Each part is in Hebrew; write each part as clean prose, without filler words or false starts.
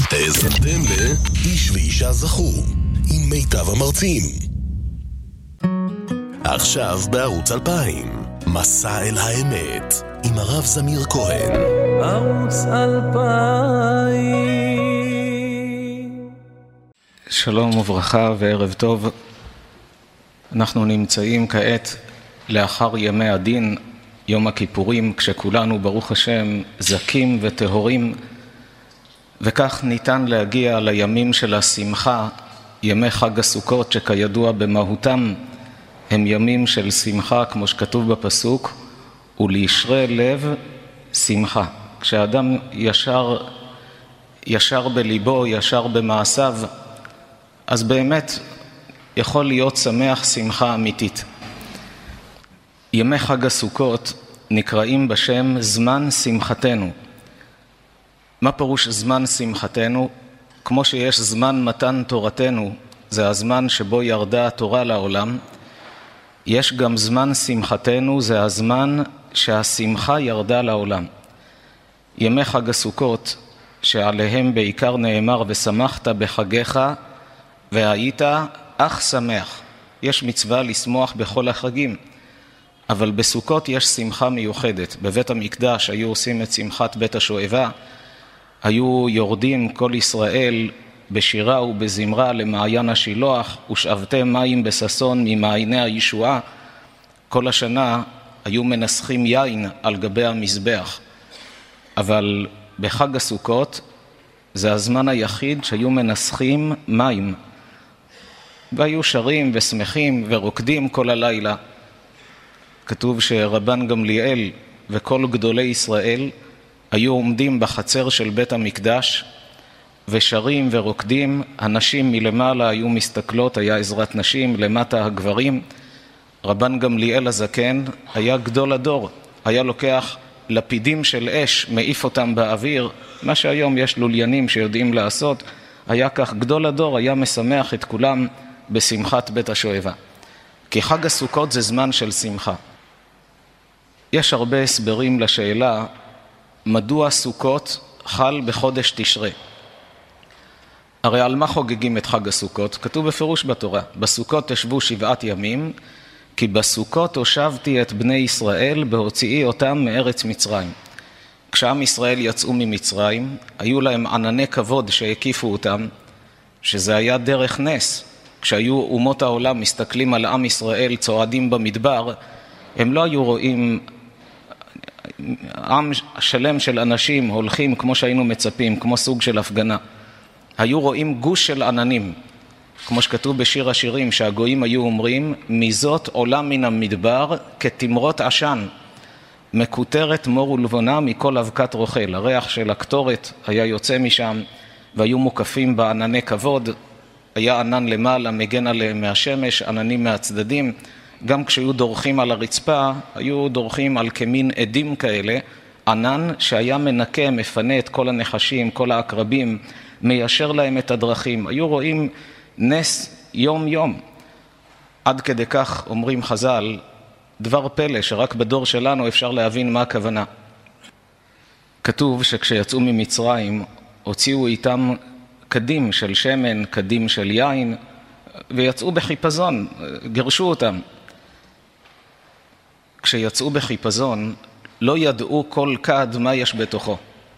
האזנתם לאיש ואישה זכו עם מיטב המרצים. עכשיו בערוץ 2000 מסע אל האמת עם הרב זמיר כהן. ערוץ 2000. שלום וברכה וערב טוב. אנחנו נמצאים כעת לאחר ימי הדין, יום הכיפורים, כשכולנו ברוך השם זכים וטהורים, וכך ניתן להגיע לימים של השמחה, ימי חג הסוכות שכידוע במהותם הם ימים של שמחה, כמו שכתוב בפסוק, ולישרי לב שמחה. כשאדם ישר בליבו, ישר במעשיו, אז באמת יכול להיות שמח שמחה אמיתית. ימי חג הסוכות נקראים בשם זמן שמחתנו. מה פירוש זמן שמחתנו? כמו שיש זמן מתן תורתנו, זה הזמן שבו ירדה התורה לעולם, יש גם זמן שמחתנו, זה הזמן שהשמחה ירדה לעולם. ימי חג הסוכות, שעליהם בעיקר נאמר ושמחת בחגיך והיית אך שמח. יש מצווה לשמוח בכל החגים, אבל בסוכות יש שמחה מיוחדת. בבית המקדש היו עושים את שמחת בית השואבה, היו יורדים כל ישראל בשירה ובזמרה למעיין השילוח, ושאבתם מים בששון ממעייני הישועה. כל השנה היו מנסחים יין על גבי המזבח, אבל בחג הסוכות זה הזמן היחיד שהיו מנסחים מים, והיו שרים ושמחים ורוקדים כל הלילה. כתוב שרבן גמליאל וכל גדולי ישראל היו עומדים בחצר של בית המקדש ושרים ורוקדים. הנשים מלמעלה היו מסתכלות, היה עזרת נשים, למטה הגברים. רבן גמליאל הזקן היה גדול הדור, היה לוקח לפידים של אש, מעיף אותם באוויר, מה שהיום יש לוליינים שיודעים לעשות. היה כך גדול הדור, היה משמח את כולם בשמחת בית השואבה. כי חג הסוכות זה זמן של שמחה. יש הרבה הסברים לשאלה מדוע סוכות חל בחודש תשרי. הרי על מה חוגגים את חג הסוכות? כתוב בפירוש בתורה, בסוכות תשבו 7 ימים, כי בסוכות הושבתי את בני ישראל בהוציאי אותם מארץ מצרים. כשעם ישראל יצאו ממצרים, היו להם ענני כבוד שהקיפו אותם, שזה היה דרך נס. כשהיו אומות העולם מסתכלים על עם ישראל צועדים במדבר, הם לא היו רואים עם שלם של אנשים הולכים כמו שהיינו מצפים, כמו סוג של הפגנה. היו רואים גוש של עננים, כמו שכתוב בשיר השירים, שהגויים היו אומרים, מזאת עולה מן המדבר כתמרות עשן, מקוטרת מור ולבונה מכל אבקת רוכל. הריח של הקטורת היה יוצא משם, והיו מוקפים בענני כבוד. היה ענן למעלה, מגן עליהם מהשמש, עננים מהצדדים. גם כשהיו דורכים על הרצפה, היו דורכים על כמין עדים כאלה, ענן שהיה מנקה, מפנה את כל הנחשים, כל העקרבים, מיישר להם את הדרכים. היו רואים נס יום יום. עד כדי כך אומרים חז"ל, דבר פלא שרק בדור שלנו אפשר להבין מה הכוונה. כתוב שכשיצאו ממצרים, הוציאו איתם קדים של שמן, קדים של יין, ויצאו בחיפזון, גרשו אותם. כשיצאו בחיפזון, לא ידעו כל כד מה יש בתוכו.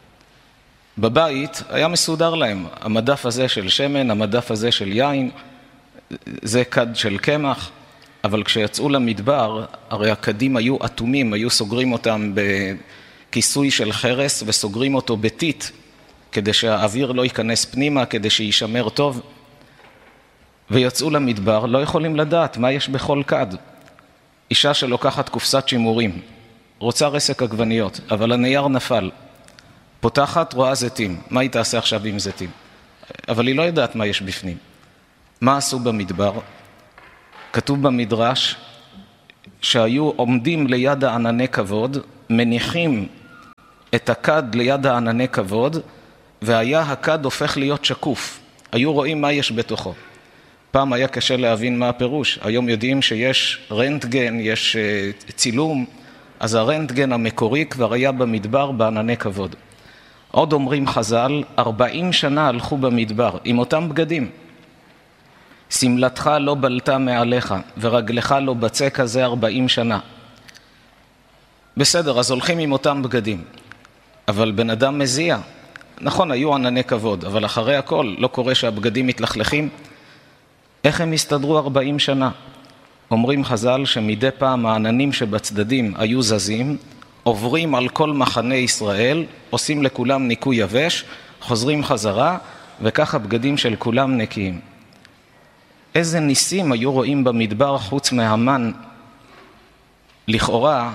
בבית היה מסודר להם, המדף הזה של שמן, המדף הזה של יין, זה כד של קמח, אבל כשיצאו למדבר, הרי הקדים היו אטומים, היו סוגרים אותם בכיסוי של חרס, וסוגרים אותו בטיט, כדי שהאוויר לא ייכנס פנימה, כדי שישמר טוב. ויצאו למדבר, לא יכולים לדעת מה יש בכל כד. אישה שלוקחת קופסת שימורים, רוצה רסק עגבניות, אבל הנייר נפל. פותחת, רואה זיתים. מה היא תעשה עכשיו עם זיתים? אבל היא לא יודעת מה יש בפנים. מה עשו במדבר? כתוב במדרש שהיו עומדים ליד הענני כבוד, מניחים את הכד ליד הענני כבוד, והיה הכד הופך להיות שקוף. היו רואים מה יש בתוכו. פעם היה קשה להבין מה הפירוש. היום יודעים שיש רנטגן, יש צילום, אז הרנטגן המקורי כבר היה במדבר בענני כבוד. עוד אומרים חז"ל, 40 שנה הלכו במדבר עם אותם בגדים. סמלתך לא בלטה מעליך ורגלך לא בצק הזה 40 שנה. בסדר, אז הולכים עם אותם בגדים. אבל בן אדם מזיע. נכון, היו ענני כבוד, אבל אחרי הכל לא קורה שהבגדים מתלכלכים. איך הם הסתדרו 40 שנה? אומרים חז"ל שמדי פעם העננים שבצדדים היו זזים, עוברים על כל מחנה ישראל, עושים לכולם ניקוי יבש, חוזרים חזרה, וכך הבגדים של כולם נקיים. איזה ניסים היו רואים במדבר חוץ מהמן? לכאורה,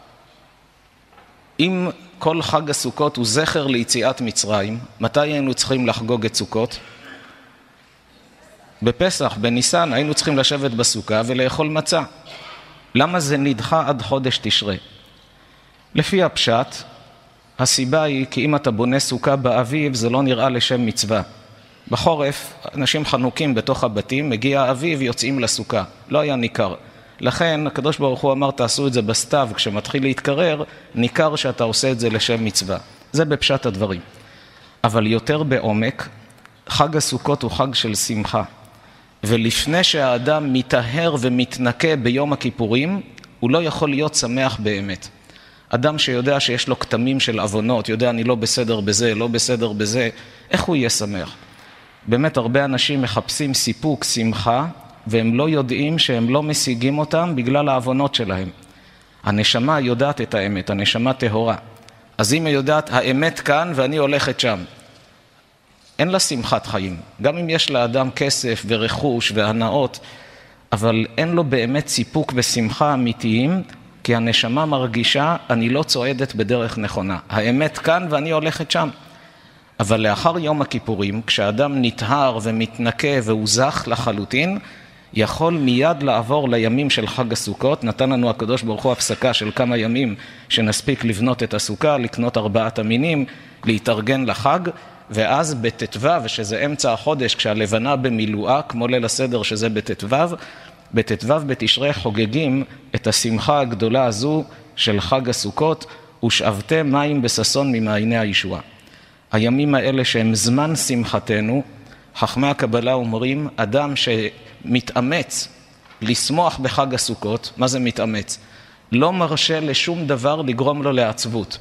אם כל חג הסוכות הוא זכר ליציאת מצרים, מתי היינו צריכים לחגוג את סוכות? בפסח, בניסן, היינו צריכים לשבת בסוכה ולאכול מצה. למה זה נדחה עד חודש תשרי? לפי הפשט, הסיבה היא כי אם אתה בונה סוכה באביב, זה לא נראה לשם מצווה. בחורף, אנשים חנוקים בתוך הבתים, מגיע האביב, יוצאים לסוכה. לא היה ניכר. לכן, הקדוש ברוך הוא אמר, תעשו את זה בסתיו, כשמתחיל להתקרר, ניכר שאתה עושה את זה לשם מצווה. זה בפשט הדברים. אבל יותר בעומק, חג הסוכות הוא חג של שמחה. ולפני שהאדם מתאהר ומתנקה ביום הכיפורים, הוא לא יכול להיות שמח באמת. אדם שיודע שיש לו כתמים של אבונות, יודע אני לא בסדר בזה, לא בסדר בזה, איך הוא יהיה שמח? באמת הרבה אנשים מחפשים סיפוק, שמחה, והם לא יודעים שהם לא משיגים אותם בגלל האבונות שלהם. הנשמה יודעת את האמת, הנשמה טהורה. אז אם היא יודעת, האמת כאן ואני הולכת שם. אין לה שמחת חיים. גם אם יש לאדם כסף ורכוש והנאות, אבל אין לו באמת סיפוק ושמחה אמיתיים, כי הנשמה מרגישה, אני לא צועדת בדרך נכונה. האמת כאן ואני הולכת שם. אבל לאחר יום הכיפורים, כשאדם נטהר ומתנקה והוזח לחלוטין, יכול מיד לעבור לימים של חג הסוכות. נתן לנו הקדוש ברוך הוא הפסקה של כמה ימים שנספיק לבנות את הסוכה, לקנות 4 המינים, להתארגן לחג, ואז בתתוו, שזה אמצע החודש, כשהלבנה במילואה, כמו ליל הסדר שזה בתתוו בתשרי חוגגים את השמחה הגדולה הזו של חג הסוכות, ושאבתם מים בססון ממעייני הישועה. הימים האלה שהם זמן שמחתנו, חכמי הקבלה אומרים, אדם שמתאמץ לשמוח בחג הסוכות, מה זה מתאמץ? לא מרשה לשום דבר לגרום לו לעצבות.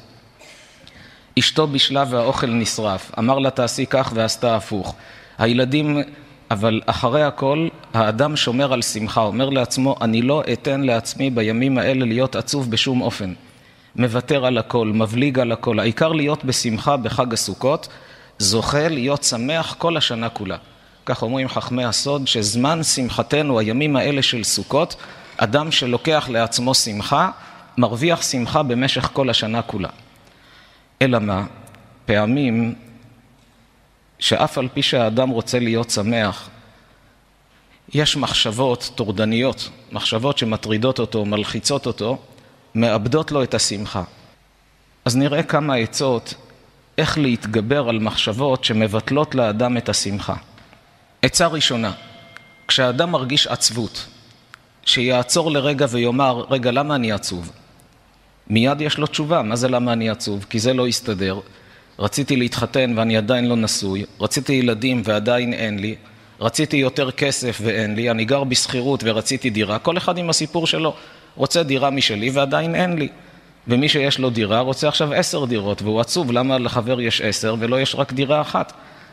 אשתו בשלה והאוכל נשרף, אמר לה תעשי כך ועשתה הפוך. הילדים, אבל אחרי הכל, האדם שומר על שמחה, אומר לעצמו, אני לא אתן לעצמי בימים האלה להיות עצוב בשום אופן. מוותר על הכל, מבליג על הכל. העיקר להיות בשמחה בחג הסוכות, זוכה להיות שמח כל השנה כולה. כך אומרים חכמי הסוד, שזמן שמחתנו, הימים האלה של סוכות, אדם שלוקח לעצמו שמחה, מרוויח שמחה במשך כל השנה כולה. אלא מה? פעמים שאף על פי שהאדם רוצה להיות שמח, יש מחשבות טורדניות, מחשבות שמטרידות אותו, מלחיצות אותו, מאבדות לו את השמחה. אז נראה כמה עצות איך להתגבר על מחשבות שמבטלות לאדם את השמחה. עצה ראשונה, כשהאדם מרגיש עצבות, שיעצור לרגע ויאמר, רגע, למה אני עצוב? מיד יש לו תשובה, מה זה למה אני עצוב? כי זה לא יסתדר. רציתי להתחתן ואני עדיין לא נשוי, רציתי ילדים ועדיין אין לי, רציתי יותר כסף ואין לי, אני גר בסחירות ורציתי דירה, כל אחד עם הסיפור שלו. רוצה דירה משלי ועדיין אין לי. ומי שיש לו דירה רוצה עכשיו 10 דירות, והוא עצוב למה לחבר יש 10 ולא יש רק דירה אחת.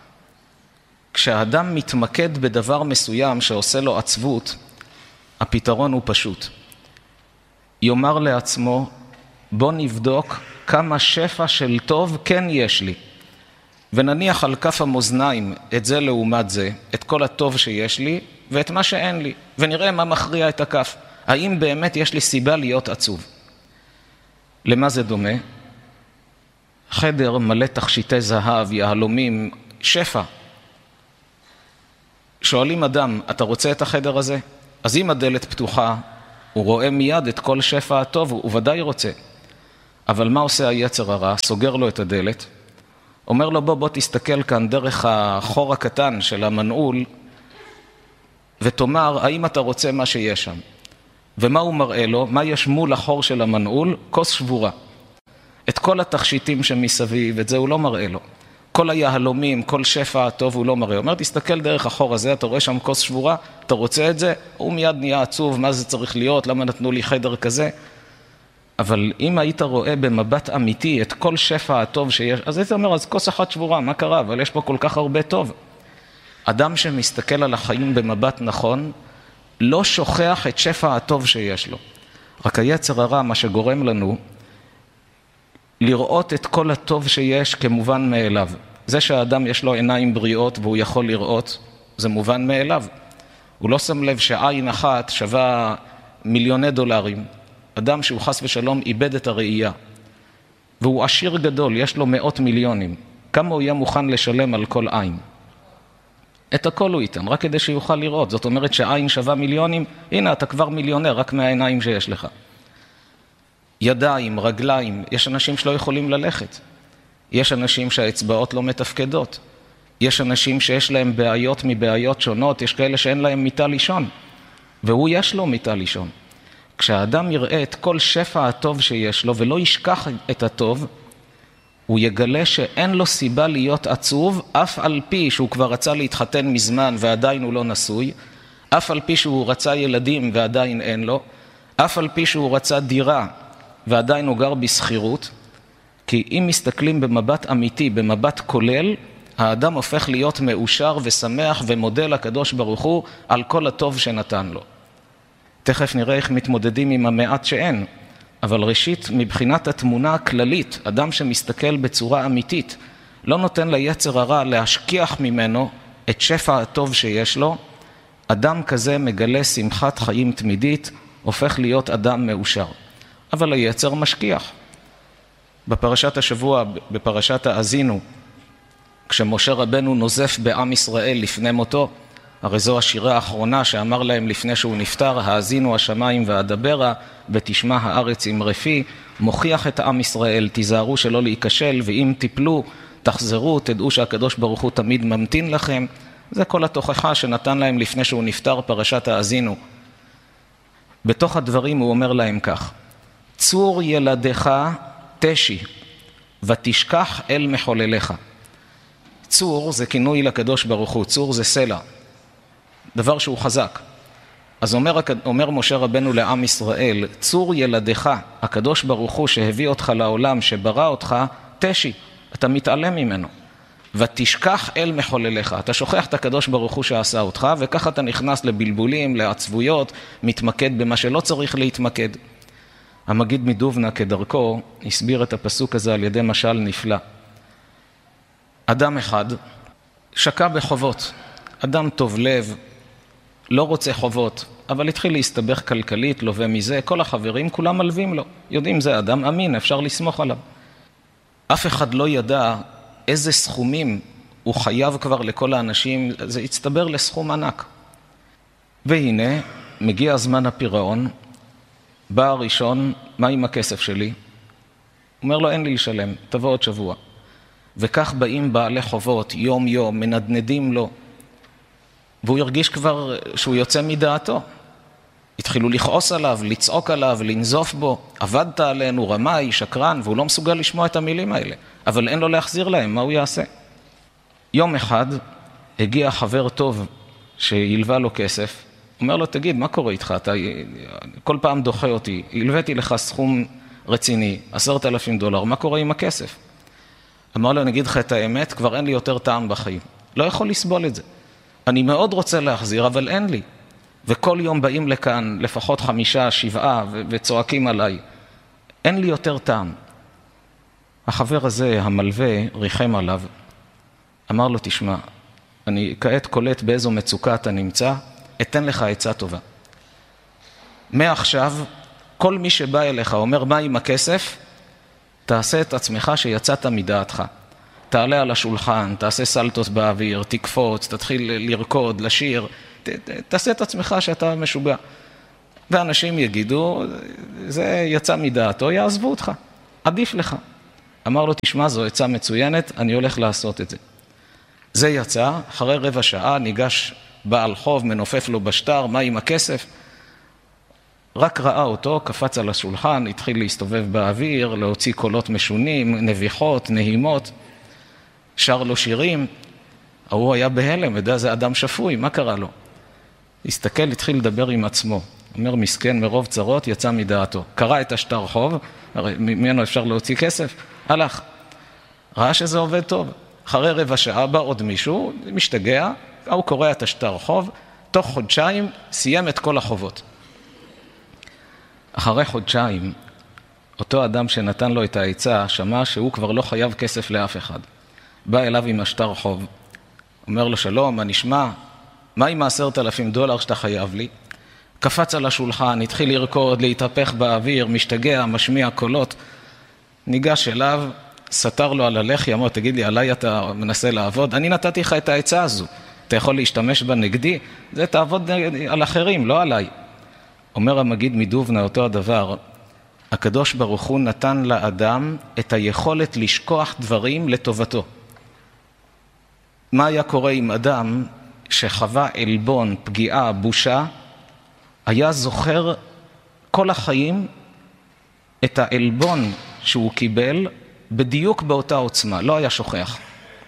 כשהאדם מתמקד בדבר מסוים שעושה לו עצבות, הפתרון הוא פשוט. יאמר לעצמו, בוא נבדוק כמה שפע של טוב כן יש לי. ונניח על כף המאזניים את זה לעומת זה, את כל הטוב שיש לי ואת מה שאין לי. ונראה מה מכריע את הכף. האם באמת יש לי סיבה להיות עצוב? למה זה דומה? חדר מלא תכשיטי זהב, יהלומים, שפע. שואלים אדם, אתה רוצה את החדר הזה? אז אם הדלת פתוחה, הוא רואה מיד את כל שפע הטוב, הוא ודאי רוצה. אבל מה עושה היצר הרע? סוגר לו את הדלת, אומר לו בוא תסתכל כאן דרך החור הקטן של המנעול, ותאמר האם אתה רוצה מה שיש שם. ומה הוא מראה לו? מה יש מול החור של המנעול? כוס שבורה. את כל התכשיטים שמסביב, את זה הוא לא מראה לו. כל היהלומים, כל שפע הטוב הוא לא מראה. הוא אומר, תסתכל דרך החור הזה, אתה רואה שם כוס שבורה, אתה רוצה את זה? הוא מיד נהיה עצוב, מה זה צריך להיות, למה נתנו לי חדר כזה? אבל אם היית רואה במבט אמיתי את כל שפע הטוב שיש, אז היית אומר, אז כוס אחת שבורה, מה קרה? אבל יש פה כל כך הרבה טוב. אדם שמסתכל על החיים במבט נכון, לא שוכח את שפע הטוב שיש לו. רק היצר הרע, מה שגורם לנו, לראות את כל הטוב שיש כמובן מאליו. זה שהאדם יש לו עיניים בריאות והוא יכול לראות, זה מובן מאליו. הוא לא שם לב שעין אחת שווה מיליוני דולרים. אדם שהוא חס ושלום איבד את הראייה. והוא עשיר גדול, יש לו מאות מיליונים. כמה הוא יהיה מוכן לשלם על כל עין? את הכל הוא ייתן, רק כדי שיוכל לראות. זאת אומרת שעין שווה מיליונים, הנה אתה כבר מיליונר רק מהעיניים שיש לך. ידיים, רגליים, יש אנשים שלא יכולים ללכת. יש אנשים שהאצבעות לא מתפקדות. יש אנשים שיש להם בעיות מבעיות שונות, יש כאלה שאין להם מיטה לישון. והוא יש לו מיטה לישון. כשהאדם יראה את כל שפע הטוב שיש לו ולא ישכח את הטוב, הוא יגלה שאין לו סיבה להיות עצוב, אף על פי שהוא כבר רצה להתחתן מזמן ועדיין הוא לא נשוי, אף על פי שהוא רצה ילדים ועדיין אין לו, אף על פי שהוא רצה דירה ועדיין הוא גר בסחירות, כי אם מסתכלים במבט אמיתי, במבט כולל, האדם הופך להיות מאושר ושמח ומודה לקדוש ברוך הוא על כל הטוב שנתן לו. תכף נראה איך מתמודדים עם המעט שאין, אבל ראשית, מבחינת התמונה הכללית, אדם שמסתכל בצורה אמיתית, לא נותן ליצר הרע להשכיח ממנו את שפע הטוב שיש לו, אדם כזה מגלה שמחת חיים תמידית, הופך להיות אדם מאושר. אבל היצר משכיח. בפרשת השבוע, בפרשת האזינו, כשמשה רבנו נוזף בעם ישראל לפני מותו, הרי זו השירה האחרונה שאמר להם לפני שהוא נפטר, האזינו השמיים והדברה ותשמע הארץ עם רפי, מוכיח את עם ישראל, תיזהרו שלא להיכשל, ואם תיפלו, תחזרו, תדעו שהקדוש ברוך הוא תמיד ממתין לכם. זה כל התוכחה שנתן להם לפני שהוא נפטר, פרשת האזינו. בתוך הדברים הוא אומר להם כך, צור ילדך תשי, ותשכח אל מחולליך. צור זה כינוי לקדוש ברוך הוא, צור זה סלע, דבר שהוא חזק. אז אומר משה רבנו לעם ישראל, צור ילדך, הקדוש ברוך הוא שהביא אותך לעולם, שברא אותך, תשי, אתה מתעלם ממנו. ותשכח אל מחולליך, אתה שוכח את הקדוש ברוך הוא שעשה אותך, וככה אתה נכנס לבלבולים, לעצבויות, מתמקד במה שלא צריך להתמקד. המגיד מדובנה כדרכו הסביר את הפסוק הזה על ידי משל נפלא. אדם אחד שקע בחובות, אדם טוב לב, לא רוצה חובות, אבל התחיל להסתבך כלכלית, לווה מזה, כל החברים כולם מלווים לו, יודעים זה אדם אמין, אפשר לסמוך עליו. אף אחד לא ידע איזה סכומים הוא חייב כבר לכל האנשים, זה הצטבר לסכום ענק. והנה, מגיע זמן הפירעון, בא הראשון, מה עם הכסף שלי? אומר לו, אין לי לשלם, תבוא עוד שבוע. וכך באים בעלי חובות, יום יום, מנדנדים לו, והוא ירגיש כבר שהוא יוצא מדעתו. התחילו לכעוס עליו, לצעוק עליו, לנזוף בו, עבדת עלינו, רמאי, שקרן, והוא לא מסוגל לשמוע את המילים האלה, אבל אין לו להחזיר להם, מה הוא יעשה? יום אחד הגיע חבר טוב שילווה לו כסף, אומר לו, תגיד, מה קורה איתך? אתה כל פעם דוחה אותי, הלוויתי לך סכום רציני, $10,000, מה קורה עם הכסף? אמר לו, אני אגיד לך את האמת, כבר אין לי יותר טעם בחיים. לא יכול לסבול את זה. אני מאוד רוצה להחזיר, אבל אין לי. וכל יום באים לכאן לפחות 5, 7 וצועקים עליי. אין לי יותר טעם. החבר הזה, המלווה, ריחם עליו. אמר לו, תשמע, אני כעת קולט באיזו מצוקה אתה נמצא, אתן לך עצה טובה. מעכשיו, כל מי שבא אליך אומר, מה עם הכסף? תעשה את עצמך שיצאת מדעתך. תעלה על השולחן, תעשה סלטות באוויר, תקפוץ, תתחיל לרקוד, לשיר, תעשה את עצמך שאתה משוגע. ואנשים יגידו, זה יצא מדעתו, יעזבו אותך, עדיף לך. אמר לו, תשמע, זו עצה מצוינת, אני הולך לעשות את זה. זה יצא, אחרי רבע שעה ניגש בעל חוב, מנופף לו בשטר, מה עם הכסף? רק ראה אותו, קפץ על השולחן, התחיל להסתובב באוויר, להוציא קולות משונים, נביחות, נהימות, שר לו שירים. הוא היה בהלם, יודע, זה אדם שפוי, מה קרה לו? הסתכל, התחיל לדבר עם עצמו. אומר, מסכן, מרוב צרות, יצא מדעתו. קרא את השטר חוב, ממנו אפשר להוציא כסף, הלך. ראה שזה עובד טוב. אחרי רבע שעה בא עוד מישהו, משתגע, הוא קורא את השטר חוב, תוך חודשיים סיים את כל החובות. אחרי חודשיים, אותו אדם שנתן לו את העצה, שמע שהוא כבר לא חייב כסף לאף אחד. בא אליו עם השטר חוב, אומר לו, שלום, מה נשמע? מה עם $10,000 שאתה חייב לי? קפץ על השולחן, התחיל לרקוד, להתהפך באוויר, משתגע, משמיע קולות. ניגש אליו, סתר לו על הלחי, אמר, תגיד לי, עליי אתה מנסה לעבוד? אני נתתי לך את העצה הזו. אתה יכול להשתמש בה נגדי? זה תעבוד על אחרים, לא עליי. אומר המגיד מדובנה אותו הדבר, הקדוש ברוך הוא נתן לאדם את היכולת לשכוח דברים לטובתו. מה היה קורה עם אדם שחווה עלבון, פגיעה, בושה, היה זוכר כל החיים את העלבון שהוא קיבל בדיוק באותה עוצמה, לא היה שוכח.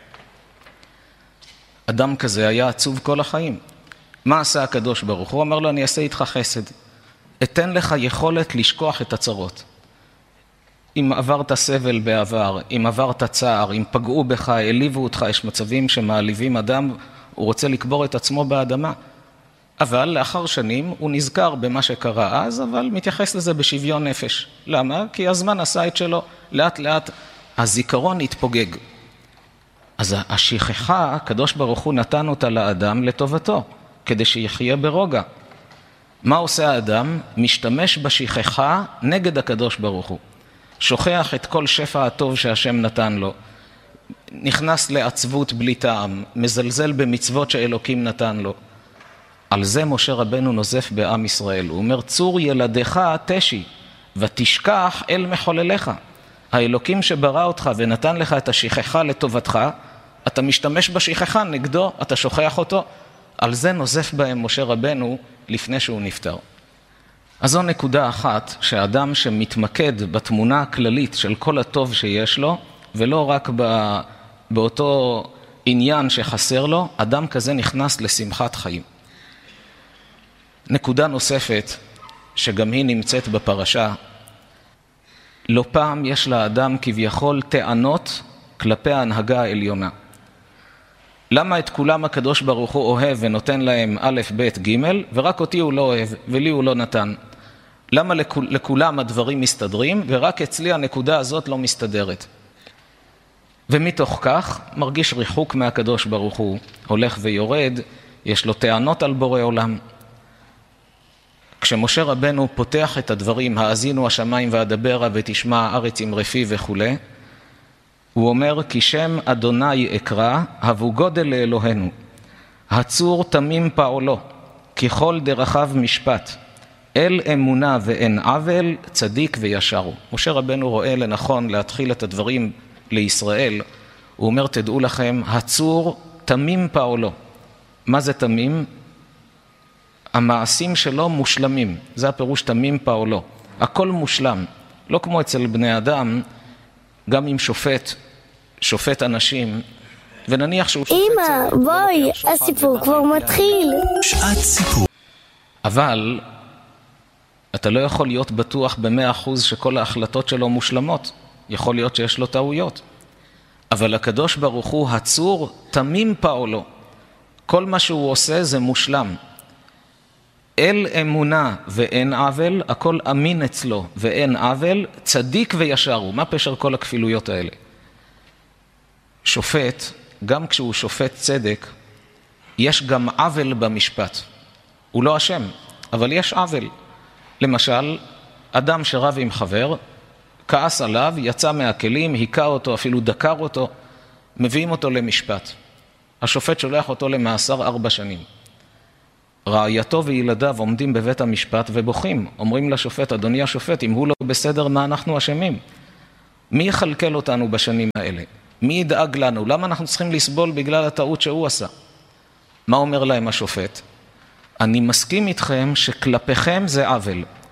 אדם כזה היה עצוב כל החיים. מה עשה הקדוש ברוך הוא? אמר לו, אני אעשה איתך חסד. אתן לך יכולת לשכוח את הצרות. אם עברת סבל בעבר, אם עברת צער, אם פגעו בך, העליבו אותך, יש מצבים שמעליבים אדם, הוא רוצה לקבור את עצמו באדמה. אבל לאחר שנים הוא נזכר במה שקרה אז, אבל מתייחס לזה בשוויון נפש. למה? כי הזמן עשה את שלו. לאט לאט הזיכרון התפוגג. אז השכחה, הקדוש ברוך הוא נתן אותה לאדם לטובתו, כדי שיחיה ברוגע. מה עושה האדם? משתמש בשכחה נגד הקדוש ברוך הוא. שוכח את כל שפע הטוב שהשם נתן לו. נכנס לעצבות בלי טעם, מזלזל במצוות שאלוקים נתן לו. על זה משה רבנו נוזף בעם ישראל. הוא אומר, צור ילדיך תשי, ותשכח אל מחולליך. האלוקים שברא אותך ונתן לך את השכחה לטובתך, אתה משתמש בשכחה נגדו, אתה שוכח אותו. על זה נוזף בהם משה רבנו לפני שהוא נפטר. אז זו נקודה אחת, שהאדם שמתמקד בתמונה הכללית של כל הטוב שיש לו, ולא רק באותו עניין שחסר לו, אדם כזה נכנס לשמחת חיים. נקודה נוספת, שגם היא נמצאת בפרשה, לא פעם יש לאדם כביכול טענות כלפי ההנהגה העליונה. למה את כולם הקדוש ברוך הוא אוהב ונותן להם א', ב', ג', ורק אותי הוא לא אוהב ולי הוא לא נתן? למה לכולם הדברים מסתדרים ורק אצלי הנקודה הזאת לא מסתדרת? ומתוך כך מרגיש ריחוק מהקדוש ברוך הוא, הולך ויורד, יש לו טענות על בורא עולם. כשמשה רבנו פותח את הדברים, האזינו השמיים והדברה ותשמע הארץ עם רפי וכו', הוא אומר, כי שם אדוני אקרא, הבו גודל לאלוהינו. הצור תמים פעולו, ככל דרכיו משפט. אל אמונה ואין עוול, צדיק וישרו. משה רבנו רואה לנכון להתחיל את הדברים לישראל. הוא אומר, תדעו לכם, הצור תמים פעולו. מה זה תמים? המעשים שלו מושלמים. זה הפירוש תמים פעולו. הכל מושלם. לא כמו אצל בני אדם, גם אם שופט אנשים, ונניח שהוא שופט... אמא, בואי, הסיפור כבר מתחיל. שעת סיפור. אבל אתה לא יכול להיות בטוח ב100% שכל ההחלטות שלו מושלמות. יכול להיות שיש לו טעויות. אבל הקדוש ברוך הוא הצור תמים פעולו. כל מה שהוא עושה זה מושלם. אל אמונה ואין עוול, הכל אמין אצלו ואין עוול, צדיק וישרו. מה פשר כל הכפילויות האלה? שופט, גם כשהוא שופט צדק, יש גם עוול במשפט. הוא לא אשם, אבל יש עוול. למשל, אדם שרב עם חבר, כעס עליו, יצא מהכלים, היכה אותו, אפילו דקר אותו, מביאים אותו למשפט. השופט שולח אותו למאסר 4 שנים. רעייתו וילדיו עומדים בבית המשפט ובוכים. אומרים לשופט, אדוני השופט, אם הוא לא בסדר, מה אנחנו אשמים? מי יחלקל אותנו בשנים האלה? מי ידאג לנו? למה אנחנו צריכים לסבול בגלל הטעות שהוא עשה? מה אומר להם השופט? אני מסכים איתכם שכלפיכם זה עוול,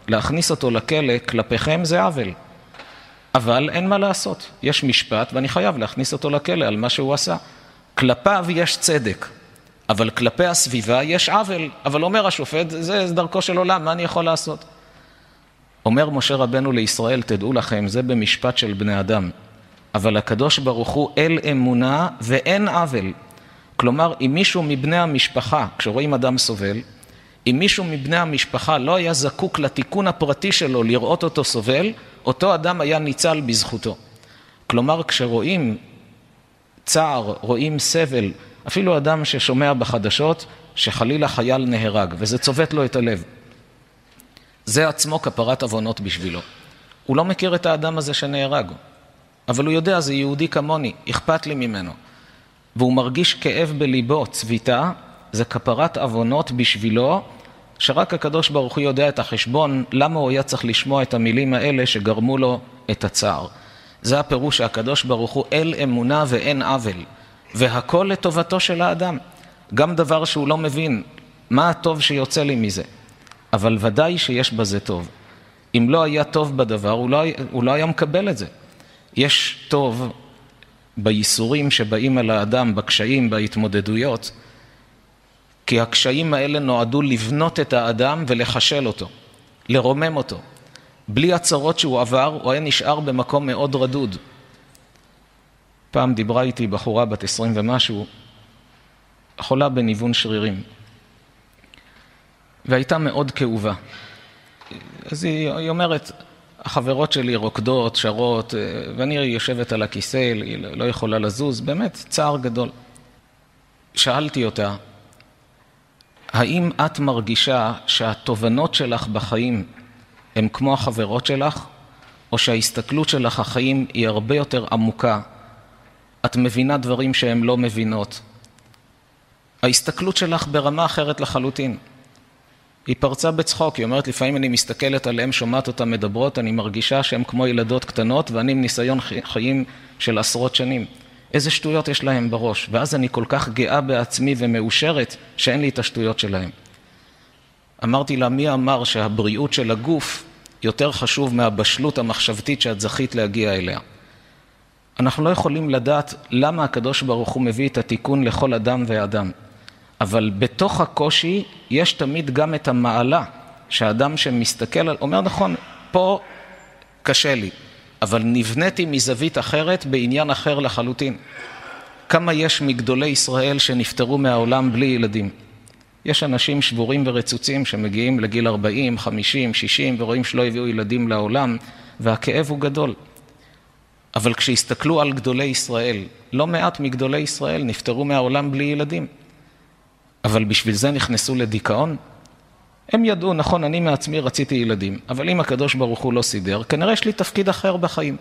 להכניס אותו לכלא כלפיכם זה עוול. אבל אין מה לעשות. יש משפט ואני חייב להכניס אותו לכלא על מה שהוא עשה. כלפיו יש צדק, אבל כלפי הסביבה יש עוול. אבל אומר השופט, זה דרכו של עולם, מה אני יכול לעשות? אומר משה רבנו לישראל, תדעו לכם, זה במשפט של בני אדם. אבל הקדוש ברוך הוא אל אמונה ואין עוול. כלומר, אם מישהו מבני המשפחה, כשרואים אדם סובל, אם מישהו מבני המשפחה לא היה זקוק לתיקון הפרטי שלו לראות אותו סובל, אותו אדם היה ניצל בזכותו. כלומר, כשרואים צער, רואים סבל, אפילו אדם ששומע בחדשות שחלילה חייל נהרג, וזה צובט לו את הלב. זה עצמו כפרת עוונות בשבילו. הוא לא מכיר את האדם הזה שנהרג, אבל הוא יודע, זה יהודי כמוני, אכפת לי ממנו. והוא מרגיש כאב בליבו, צביטה, זה כפרת עוונות בשבילו, שרק הקדוש ברוך הוא יודע את החשבון, למה הוא היה צריך לשמוע את המילים האלה שגרמו לו את הצער. זה הפירוש שהקדוש ברוך הוא אל אמונה ואין עוול, והכל לטובתו של האדם. גם דבר שהוא לא מבין, מה הטוב שיוצא לי מזה? אבל ודאי שיש בזה טוב. אם לא היה טוב בדבר, הוא לא היה מקבל את זה. יש טוב בייסורים שבאים על האדם, בקשיים, בהתמודדויות, כי הקשיים האלה נועדו לבנות את האדם ולחשל אותו, לרומם אותו. בלי הצרות שהוא עבר, הוא היה נשאר במקום מאוד רדוד. פעם דיברה איתי בחורה בת 20 ומשהו, חולה בניוון שרירים, והייתה מאוד כאובה. אז היא אומרת, החברות שלי רוקדות, שרות, ואני יושבת על הכיסא, היא לא יכולה לזוז, באמת צער גדול. שאלתי אותה, האם את מרגישה שהתובנות שלך בחיים הן כמו החברות שלך, או שההסתכלות שלך החיים היא הרבה יותר עמוקה? את מבינה דברים שהן לא מבינות. ההסתכלות שלך ברמה אחרת לחלוטין. היא פרצה בצחוק, היא אומרת, לפעמים אני מסתכלת עליהם, שומעת אותם מדברות, אני מרגישה שהן כמו ילדות קטנות, ואני עם ניסיון חיים של עשרות שנים. איזה שטויות יש להם בראש, ואז אני כל כך גאה בעצמי ומאושרת שאין לי את השטויות שלהם. אמרתי לה, מי אמר שהבריאות של הגוף יותר חשוב מהבשלות המחשבתית שאת זכית להגיע אליה? אנחנו לא יכולים לדעת למה הקדוש ברוך הוא מביא את התיקון לכל אדם ואדם, אבל בתוך הקושי יש תמיד גם את המעלה, שהאדם שמסתכל על, אומר נכון, פה קשה לי, אבל נבניתי מזווית אחרת בעניין אחר לחלוטין. כמה יש מגדולי ישראל שנפטרו מהעולם בלי ילדים? יש אנשים שבורים ורצוצים שמגיעים לגיל 40, 50, 60 ורואים שלא הביאו ילדים לעולם, והכאב הוא גדול. אבל כשהסתכלו על גדולי ישראל, לא מעט מגדולי ישראל נפטרו מהעולם בלי ילדים. אבל בשביל זה נכנסו לדיכאון? הם ידעו, נכון, אני מעצמי רציתי ילדים, אבל אם הקדוש ברוך הוא לא סידר, כנראה יש לי תפקיד אחר בחיים.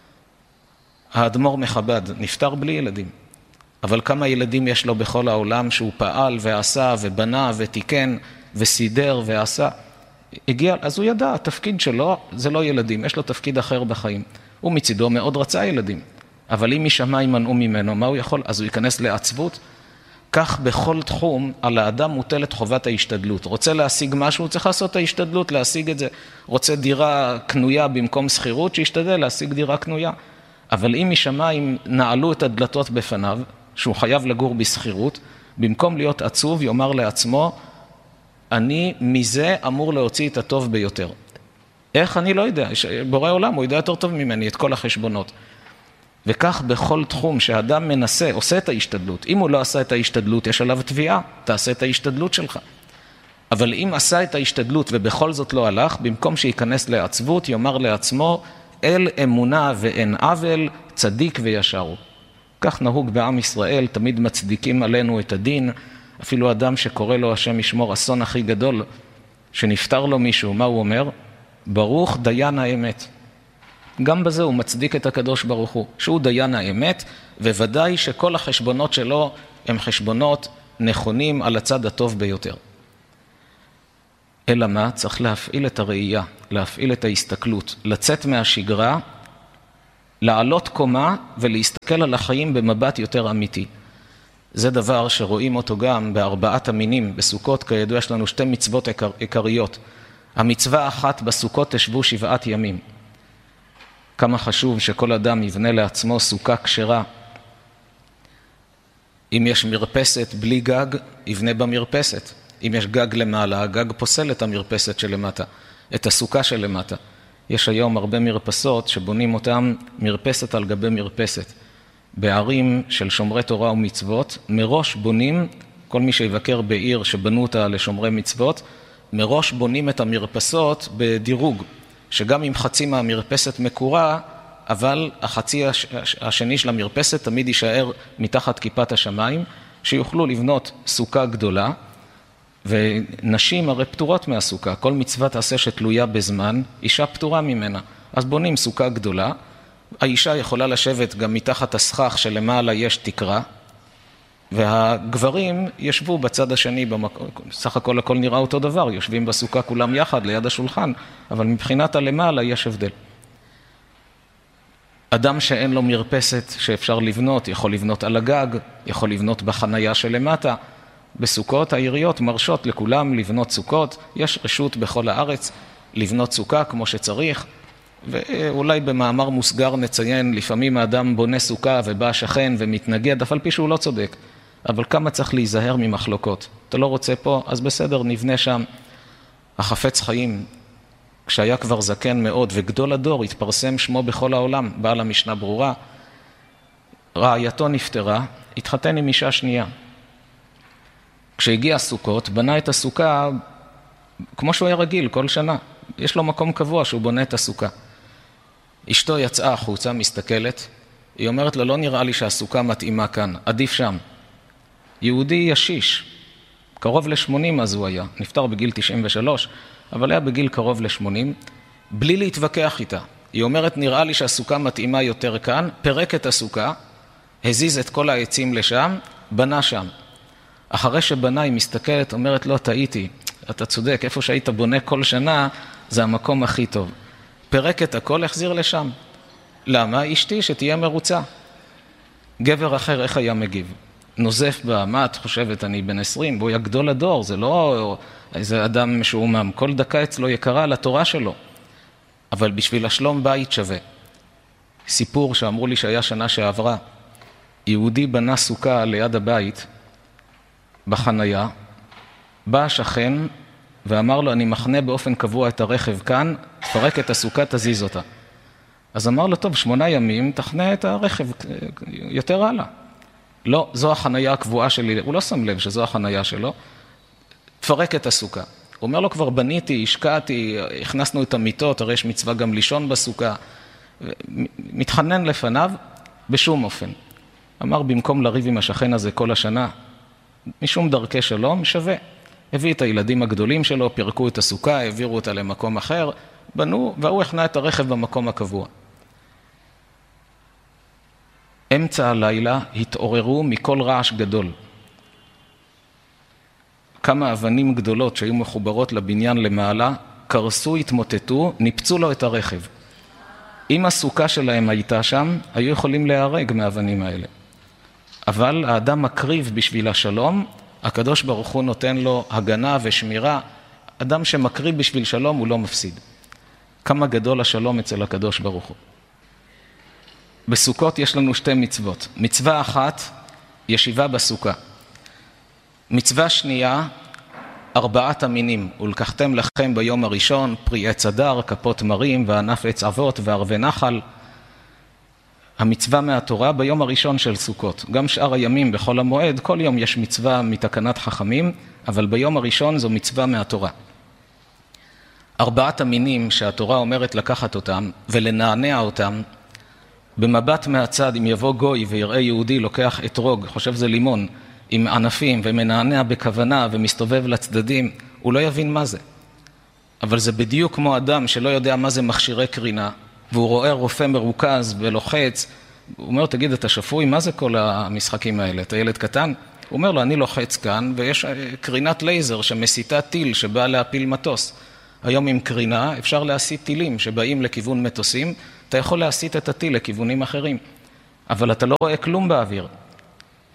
האדמו"ר מחב"ד נפטר בלי ילדים, אבל כמה ילדים יש לו בכל העולם שהוא פעל ועשה ובנה ותיקן וסידר ועשה? הגיע, אז הוא ידע, התפקיד שלו זה לא ילדים, יש לו תפקיד אחר בחיים. הוא מצידו מאוד רצה ילדים, אבל אם משמיים מנעו ממנו, מה הוא יכול? אז הוא ייכנס לעצבות. כך בכל תחום על האדם מוטלת חובת ההשתדלות. רוצה להשיג משהו, צריך לעשות את ההשתדלות, להשיג את זה. רוצה דירה קנויה במקום שכירות, שישתדל להשיג דירה קנויה. אבל אם משמיים נעלו את הדלתות בפניו, שהוא חייב לגור בשכירות, במקום להיות עצוב, יאמר לעצמו, אני מזה אמור להוציא את הטוב ביותר. איך? אני לא יודע. בורא עולם, הוא יודע יותר טוב ממני את כל החשבונות. וכך בכל תחום שאדם מנסה, עושה את ההשתדלות. אם הוא לא עשה את ההשתדלות, יש עליו תביעה, תעשה את ההשתדלות שלך. אבל אם עשה את ההשתדלות ובכל זאת לא הלך, במקום שיכנס לעצבות, יאמר לעצמו, אל אמונה ואין עוול, צדיק וישר הוא. כך נהוג בעם ישראל, תמיד מצדיקים עלינו את הדין, אפילו אדם שקורא לו השם ישמור אסון הכי גדול, שנפטר לו מישהו, מה הוא אומר? ברוך דיין האמת. גם בזה הוא מצדיק את הקדוש ברוך הוא, שהוא דיין האמת, וודאי שכל החשבונות שלו הם חשבונות נכונים על הצד הטוב ביותר. אלא מה? צריך להפעיל את הראייה, להפעיל את ההסתכלות, לצאת מהשגרה, לעלות קומה ולהסתכל על החיים במבט יותר אמיתי. זה דבר שרואים אותו גם בארבעת המינים, בסוכות, כידוע יש לנו שתי מצוות עיקריות. המצווה אחת בסוכות תשבו 7 ימים. כמה חשוב שכל אדם יבנה לעצמו סוכה כשרה. אם יש מרפסת בלי גג, יבנה במרפסת. אם יש גג למעלה, הגג פוסל את המרפסת שלמטה, את הסוכה שלמטה. יש היום הרבה מרפסות שבונים אותם מרפסת על גבי מרפסת. בערים של שומרי תורה ומצוות, מראש בונים, כל מי שיבקר בעיר שבנו אותה לשומרי מצוות, מראש בונים את המרפסות בדירוג, שגם אם חצי מהמרפסת מקורה, אבל החצי השני של המרפסת תמיד יישאר מתחת כיפת השמיים, שיוכלו לבנות סוכה גדולה, ונשים הרי פטורות מהסוכה, כל מצווה תעשה שתלויה בזמן, אישה פטורה ממנה, אז בונים סוכה גדולה, האישה יכולה לשבת גם מתחת הסכך שלמעלה יש תקרה, והגברים ישבו בצד השני, סך הכל הכל נראה אותו דבר, יושבים בסוכה כולם יחד ליד השולחן, אבל מבחינת הלמעלה יש הבדל. אדם שאין לו מרפסת שאפשר לבנות, יכול לבנות על הגג, יכול לבנות בחנייה שלמטה. בסוכות העיריות מרשות לכולם לבנות סוכות, יש רשות בכל הארץ לבנות סוכה כמו שצריך, ואולי במאמר מוסגר נציין, לפעמים האדם בונה סוכה ובא השכן ומתנגד, אף על פי שהוא לא צודק. אבל כמה צריך להיזהר ממחלוקות. אתה לא רוצה פה, אז בסדר, נבנה שם. החפץ חיים, כשהיה כבר זקן מאוד וגדול הדור, התפרסם שמו בכל העולם, בעל המשנה ברורה, רעייתו נפטרה, התחתן עם אישה שנייה. כשהגיע סוכות, בנה את הסוכה כמו שהוא היה רגיל כל שנה. יש לו מקום קבוע שהוא בונה את הסוכה. אשתו יצאה החוצה, מסתכלת, היא אומרת לו, לא נראה לי שהסוכה מתאימה כאן, עדיף שם. יהודי ישיש, קרוב ל-80 אז הוא היה, נפטר בגיל 93, אבל היה בגיל קרוב ל-80, בלי להתווכח איתה. היא אומרת, נראה לי שהסוכה מתאימה יותר כאן, פרק את הסוכה, הזיז את כל העצים לשם, בנה שם. אחרי שבנה היא מסתכלת, אומרת, לא, טעיתי, אתה צודק, איפה שהיית בונה כל שנה, זה המקום הכי טוב. פרק את הכל, החזיר לשם. למה? אשתי שתהיה מרוצה. גבר אחר, איך היה מגיב? נוזף בה, מה את חושבת, אני בן 20, בו יגדול הדור, זה לא איזה אדם משועמם, כל דקה אצלו יקרה לתורה שלו. אבל בשביל השלום בית שווה. סיפור שאמרו לי שהיה שנה שעברה, יהודי בנה סוכה ליד הבית, בחנייה, בא השכן ואמר לו, אני מחנה באופן קבוע את הרכב כאן, תפרק את הסוכה, תזיז אותה. אז אמר לו, טוב, 8 ימים, תחנה את הרכב יותר הלאה. לא, זו החנייה הקבועה שלי, הוא לא שם לב שזו החנייה שלו, תפרק את הסוכה. הוא אומר לו, כבר בניתי, השקעתי, הכנסנו את המיטות, הרי יש מצווה גם לישון בסוכה, מתחנן לפניו בשום אופן. אמר, במקום לריב עם השכן הזה כל השנה, משום דרכי שלום, שווה. הביא את הילדים הגדולים שלו, פרקו את הסוכה, העבירו אותה למקום אחר, בנו, והוא הכנה את הרכב במקום הקבוע. אמצע הלילה התעוררו מכל רעש גדול. כמה אבנים גדולות שהיו מחוברות לבניין למעלה, קרסו, התמוטטו, ניפצו לו את הרכב. אם הסוכה שלהם הייתה שם, היו יכולים להיהרג מהאבנים האלה. אבל האדם מקריב בשביל השלום, הקדוש ברוך הוא נותן לו הגנה ושמירה. אדם שמקריב בשביל שלום הוא לא מפסיד. כמה גדול השלום אצל הקדוש ברוך הוא. בסוכות יש לנו 2 מצוות. מצווה אחת, ישיבה בסוכה. מצווה שנייה, 4 המינים. ולקחתם לכם ביום הראשון פרי עץ הדר, כפות מרים וענף עץ אבות וערבי נחל. המצווה מהתורה ביום הראשון של סוכות. גם שאר הימים בכל המועד, כל יום יש מצווה מתקנת חכמים, אבל ביום הראשון זו מצווה מהתורה. 4 המינים שהתורה אומרת לקחת אותם ולנענע אותם, במבט מהצד, אם יבוא גוי ויראה יהודי לוקח אתרוג, חושב זה לימון, עם ענפים ומנענע בכוונה ומסתובב לצדדים, הוא לא יבין מה זה. אבל זה בדיוק כמו אדם שלא יודע מה זה מכשירי קרינה, והוא רואה רופא מרוכז ולוחץ, הוא אומר, תגיד, אתה שפוי? מה זה כל המשחקים האלה? אתה ילד קטן? הוא אומר לו, אני לוחץ כאן, ויש קרינת לייזר שמסיתה טיל שבא להפיל מטוס. היום עם קרינה אפשר להסיט טילים שבאים לכיוון מטוסים, אתה יכול להסיט את הטיל לכיוונים אחרים, אבל אתה לא רואה כלום באוויר.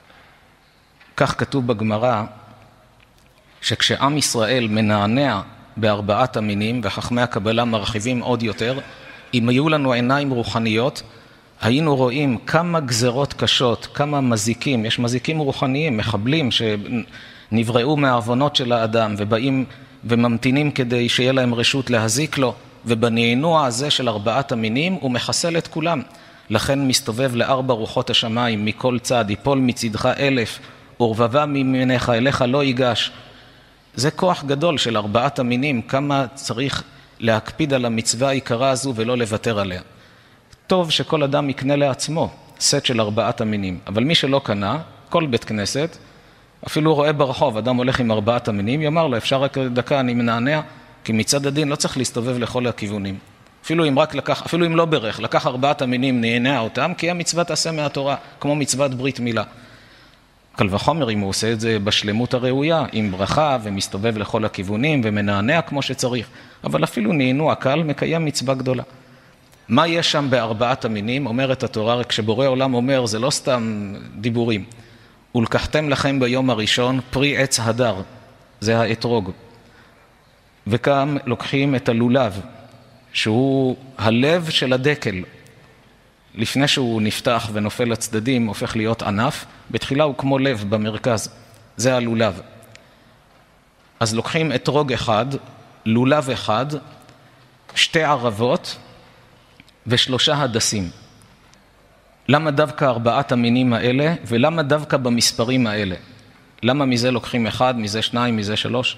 כך כתוב בגמרא, שכשעם ישראל מנענע בארבעת המינים, וחכמי הקבלה מרחיבים עוד יותר. אם היו לנו עיניים רוחניות, היינו רואים כמה גזרות קשות, כמה מזיקים, יש מזיקים רוחניים, מחבלים שנבראו מהעוונות של האדם, ובאים וממתינים כדי שיהיה להם רשות להזיק לו, ובנענוע הזה של ארבעת המינים הוא מחסל את כולם. לכן מסתובב לארבע רוחות השמיים מכל צד, יפול מצדך 1000, ורבבה ממניך אליך לא ייגש. זה כוח גדול של ארבעת המינים, כמה צריך להקפיד על המצווה העיקרה הזו ולא לוותר עליה. טוב שכל אדם יקנה לעצמו סט של ארבעת המינים, אבל מי שלא קנה, כל בית כנסת, אפילו רואה ברחוב, אדם הולך עם ארבעת המינים, יאמר לו, אפשר רק דקה, אני מנענע, כי מצד הדין לא צריך להסתובב לכל הכיוונים. אפילו אם לא ברך, לקח ארבעת המינים, נענע אותם, כי המצווה תעשה מהתורה, כמו מצוות ברית מילה. קל וחומר אם הוא עושה את זה בשלמות הראויה, עם ברכה ומסתובב לכל הכיוונים ומנענע כמו שצריך, אבל אפילו נענוע קל מקיים מצווה גדולה. מה יש שם בארבעת המינים? אומרת התורה, כשבורא עולם אומר, זה לא סתם דיבורים. ולקחתם לכם ביום הראשון פרי עץ הדר, זה האתרוג. וכאן לוקחים את הלולב, שהוא הלב של הדקל. לפני שהוא נפתח ונופל לצדדים, הופך להיות ענף, בתחילה הוא כמו לב במרכז, זה הלולב. אז לוקחים אתרוג אחד, לולב אחד, 2 ערבות ו3 הדסים. למה דווקא 4 המינים האלה, ולמה דווקא במספרים האלה? למה מזה לוקחים 1, מזה 2, מזה 3?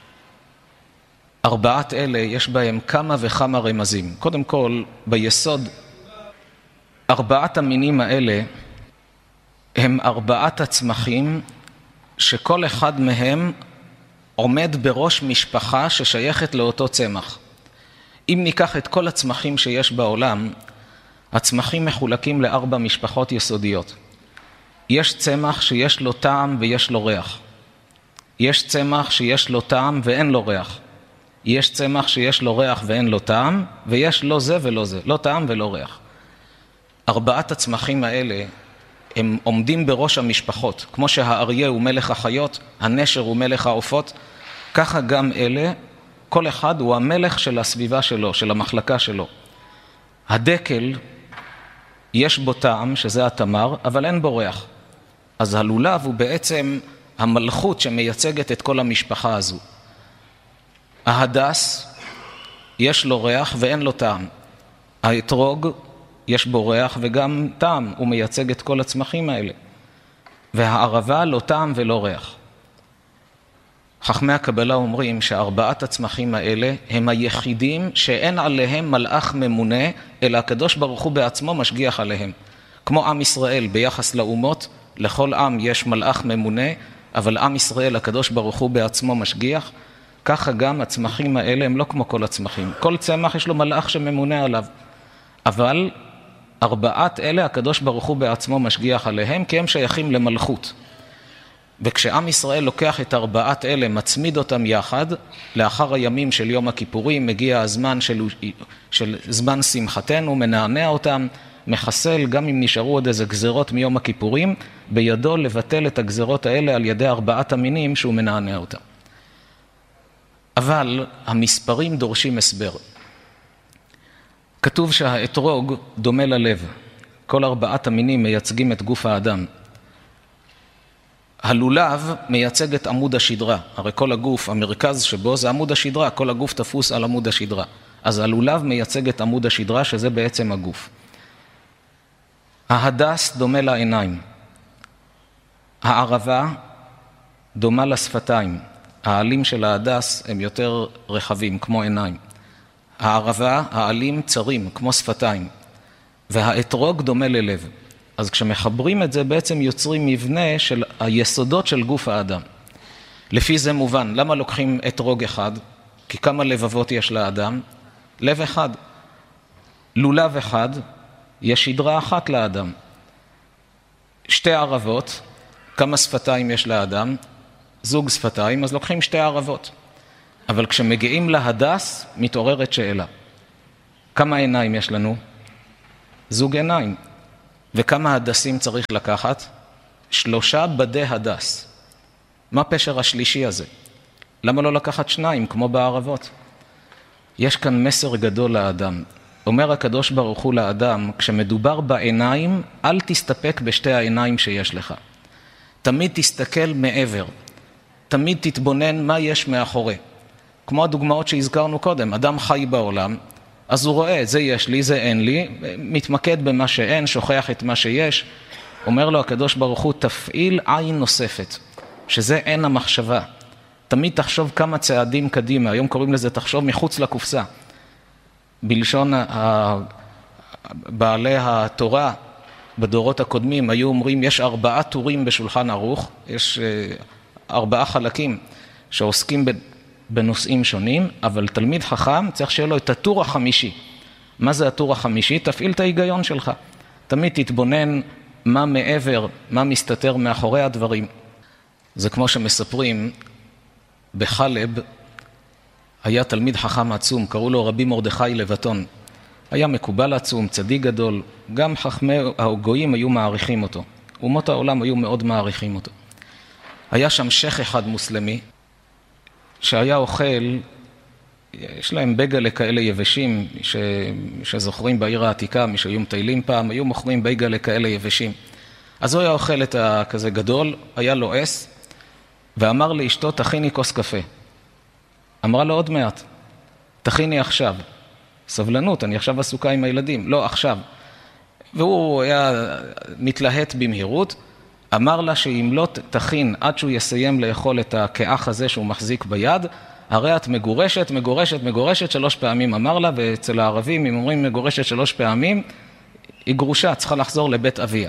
4 אלה יש בהם כמה וכמה רמזים. קודם כל, ביסוד, 4 המינים האלה הם 4 הצמחים שכל אחד מהם עומד בראש משפחה ששייכת לאותו צמח. אם ניקח את כל הצמחים שיש בעולם, הצמחים מחולקים ל4 משפחות יסודיות. יש צמח שיש לו טעם ויש לו ריח. יש צמח שיש לו טעם ואין לו ריח. יש צמח שיש לו ריח ואין לו טעם, ויש לא זה ולא זה, לא טעם ולא ריח. 4 הצמחים האלה הם עומדים בראש המשפחות, כמו שהאריה הוא מלך החיות, הנשר הוא מלך העופות, ככה גם אלה, כל אחד הוא המלך של הסביבה שלו, של המחלקה שלו. הדקל, יש בו טעם, שזה התמר, אבל אין בו ריח. אז הלולב הוא בעצם המלכות שמייצגת את כל המשפחה הזו. ההדס, יש לו ריח ואין לו טעם. האתרוג, יש בו ריח וגם טעם, הוא מייצג את כל הצמחים האלה. והערבה לא טעם ולא ריח. חכמי הקבלה אומרים ש4 הצמחים האלה הם היחידים שאין עליהם מלאך ממונה, אלא הקדוש ברוך הוא בעצמו משגיח עליהם. כמו עם ישראל ביחס לאומות, לכל עם יש מלאך ממונה, אבל עם ישראל הקדוש ברוך הוא בעצמו משגיח. ככה גם הצמחים האלה הם לא כמו כל הצמחים. כל צמח יש לו מלאך שממונה עליו. אבל 4 אלה הקדוש ברוך הוא בעצמו משגיח עליהם, כי הם שייכים למלכות. וכשעם ישראל לוקח את 4 אלה, מצמיד אותם יחד, לאחר הימים של יום הכיפורים, מגיע הזמן של זמן שמחתנו, מנענע אותם, מחסל, גם אם נשארו עוד איזה גזרות מיום הכיפורים, בידו לבטל את הגזרות האלה על ידי 4 המינים שהוא מנענע אותם. אבל המספרים דורשים הסבר. כתוב שהאתרוג דומה ללב. כל 4 המינים מייצגים את גוף האדם. הלולב מייצג את עמוד השדרה. הרי כל הגוף, המרכז שבו זה עמוד השדרה, כל הגוף תפוס על עמוד השדרה. אז הלולב מייצג את עמוד השדרה, שזה בעצם הגוף. ההדס דומה לעיניים. הערבה דומה לשפתיים. העלים של ההדס הם יותר רחבים, כמו עיניים. הערבה, העלים צרים, כמו שפתיים. והאתרוג דומה ללב. אז כשמחברים את זה בעצם יוצרים מבנה של היסודות של גוף האדם. לפי זה מובן, למה לוקחים אתרוג אחד? כי כמה לבבות יש לאדם? לב אחד. לולב אחד, יש שדרה אחת לאדם. 2 ערבות, כמה שפתיים יש לאדם? זוג שפתיים, אז לוקחים 2 ערבות. אבל כשמגיעים להדס, מתעוררת שאלה. כמה עיניים יש לנו? זוג עיניים. וכמה הדסים צריך לקחת? 3 בדי הדס. מה פשר השלישי הזה? למה לא לקחת 2 כמו בערבות? יש כאן מסר גדול לאדם. אומר הקדוש ברוך הוא לאדם, כשמדובר בעיניים, אל תסתפק בשתי העיניים שיש לך. תמיד תסתכל מעבר. תמיד תתבונן מה יש מאחורי. כמו הדוגמאות שהזכרנו קודם, אדם חי בעולם, אז הוא רואה, זה יש לי, זה אין לי, מתמקד במה שאין, שוכח את מה שיש. אומר לו הקדוש ברוך הוא, תפעיל עין נוספת, שזה אין המחשבה. תמיד תחשוב כמה צעדים קדימה, היום קוראים לזה תחשוב מחוץ לקופסה. בלשון בעלי התורה בדורות הקודמים היו אומרים, יש 4 טורים בשולחן ערוך, יש 4 חלקים שעוסקים בנושאים שונים, אבל תלמיד חכם צריך שיהיה לו את הטור החמישי. מה זה הטור החמישי? תפעיל את ההיגיון שלך. תמיד תתבונן מה מעבר, מה מסתתר מאחורי הדברים. זה כמו שמספרים, בחלב היה תלמיד חכם עצום, קראו לו רבי מרדכי לבטון. היה מקובל עצום, צדיק גדול, גם חכמי הגויים היו מעריכים אותו. אומות העולם היו מאוד מעריכים אותו. היה שם שייך אחד מוסלמי, שהיה אוכל, יש להם בייגלה כאלה יבשים, שזוכרים בעיר העתיקה, מי שהיו מטיילים פעם, היו מוכרים בייגלה כאלה יבשים. אז הוא היה אוכל את הכזה גדול, היה לו אס, ואמר לאשתו, תכיני כוס קפה. אמרה לו עוד מעט, תכיני עכשיו. סבלנות, אני עכשיו עסוקה עם הילדים. לא, עכשיו. והוא היה מתלהט במהירות, אמר לה שאם לא תכין עד שהוא יסיים לאכול את הכאח הזה שהוא מחזיק ביד, הרי את מגורשת, מגורשת, מגורשת 3 פעמים, אמר לה, ואצל הערבים, אם אומרים מגורשת 3 פעמים, היא גרושה, צריכה לחזור לבית אביה.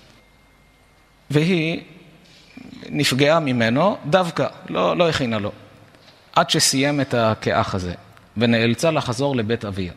והיא נפגעה ממנו דווקא, לא הכינה לו, עד שסיים את הכאח הזה, ונאלצה לחזור לבית אביה.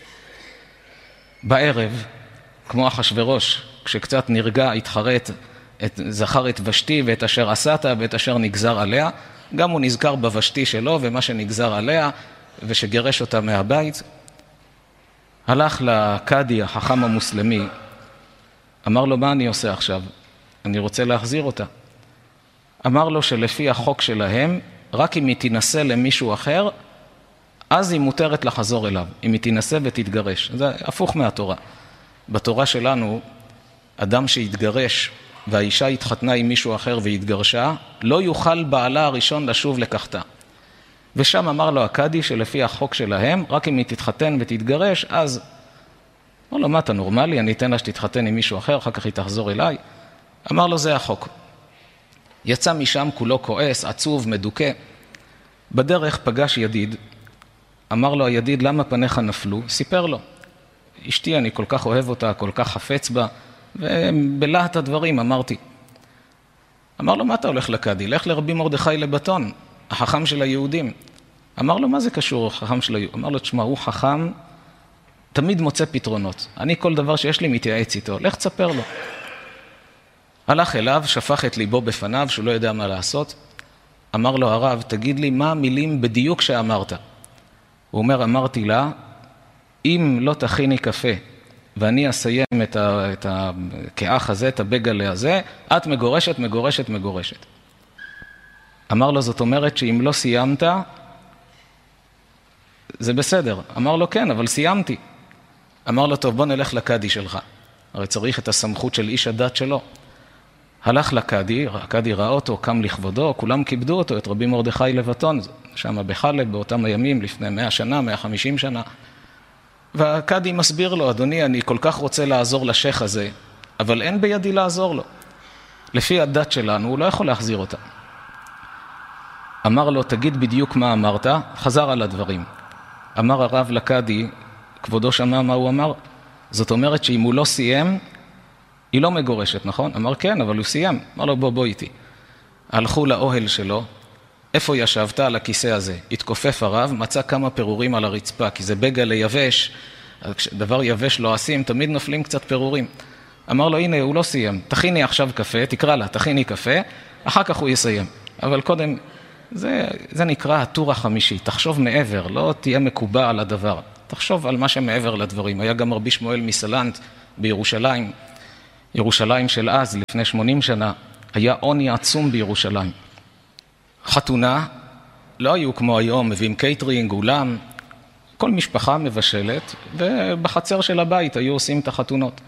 בערב, כמו אחשוורוש, כשקצת נרגע, התחרט, זכר את ושתי ואת אשר עשת ואת אשר נגזר עליה, גם הוא נזכר בוושתי שלו ומה שנגזר עליה ושגרש אותה מהבית. הלך לקאדי החכם המוסלמי, אמר לו, מה אני עושה עכשיו? אני רוצה להחזיר אותה. אמר לו שלפי החוק שלהם, רק אם היא תנסה למישהו אחר, אז היא מותרת לחזור אליו, אם היא תנסה ותתגרש. זה הפוך מהתורה. בתורה שלנו, אדם שהתגרש והאישה התחתנה עם מישהו אחר והתגרשה, לא יוכל בעלה הראשון לשוב לקחתה. ושם אמר לו הקאדי שלפי החוק שלהם, רק אם היא תתחתן ותתגרש, אז אמר לו, מה אתה נורמלי? אני אתן לה שתתחתן עם מישהו אחר, אחר כך היא תחזור אליי. אמר לו, זה החוק. יצא משם כולו כועס, עצוב, מדוכא. בדרך פגש ידיד, אמר לו הידיד, למה פניך נפלו? סיפר לו, אשתי, אני כל כך אוהב אותה, כל כך חפץ בה, ובלהט הדברים אמרתי. אמר לו, מה אתה הולך לקאדי? לך לרבי מרדכי לבטון, החכם של היהודים. אמר לו, מה זה קשור, החכם של היהודים? אמר לו, תשמע, הוא חכם, תמיד מוצא פתרונות. אני כל דבר שיש לי מתייעץ איתו, לך תספר לו. הלך אליו, שפך את ליבו בפניו, שהוא לא יודע מה לעשות. אמר לו הרב, תגיד לי מה המילים בדיוק שאמרת. הוא אומר, אמרתי לה, אם לא תכיני קפה, ואני אסיים את הכאח הזה, את הבגלה הזה, את מגורשת, מגורשת, מגורשת. אמר לו, זאת אומרת שאם לא סיימת, זה בסדר. אמר לו, כן, אבל סיימתי. אמר לו, טוב, בוא נלך לקאדי שלך. הרי צריך את הסמכות של איש הדת שלו. הלך לקאדי, הקאדי ראה אותו, קם לכבודו, כולם כיבדו אותו, את רבי מרדכי לבטון, שם בחלב, באותם הימים, לפני 100 שנה, 150 שנה. והקאדי מסביר לו, אדוני, אני כל כך רוצה לעזור לשייך הזה, אבל אין בידי לעזור לו. לפי הדת שלנו, הוא לא יכול להחזיר אותה. אמר לו, תגיד בדיוק מה אמרת, חזר על הדברים. אמר הרב לקאדי, כבודו שמע מה הוא אמר, זאת אומרת שאם הוא לא סיים, היא לא מגורשת, נכון? אמר כן, אבל הוא סיים. אמר לו, בוא איתי. הלכו לאוהל שלו, איפה ישבת? על הכיסא הזה. התכופף הרב, מצא כמה פירורים על הרצפה, כי זה בגלה יבש, דבר יבש לא עשים, תמיד נופלים קצת פירורים. אמר לו, הנה, הוא לא סיים, תכיני עכשיו קפה, תקרא לה, תכיני קפה, אחר כך הוא יסיים. אבל קודם, זה נקרא הטור החמישי, תחשוב מעבר, לא תהיה מקובע על הדבר, תחשוב על מה שמעבר לדברים. היה גם רבי שמואל מסלנט בירושלים, ירושלים של אז, לפני 80 שנה, היה עוני עצום בירושלים. חתונה, לא היו כמו היום, מביאים קייטרינג, אולם, כל משפחה מבשלת, ובחצר של הבית היו עושים את החתונות.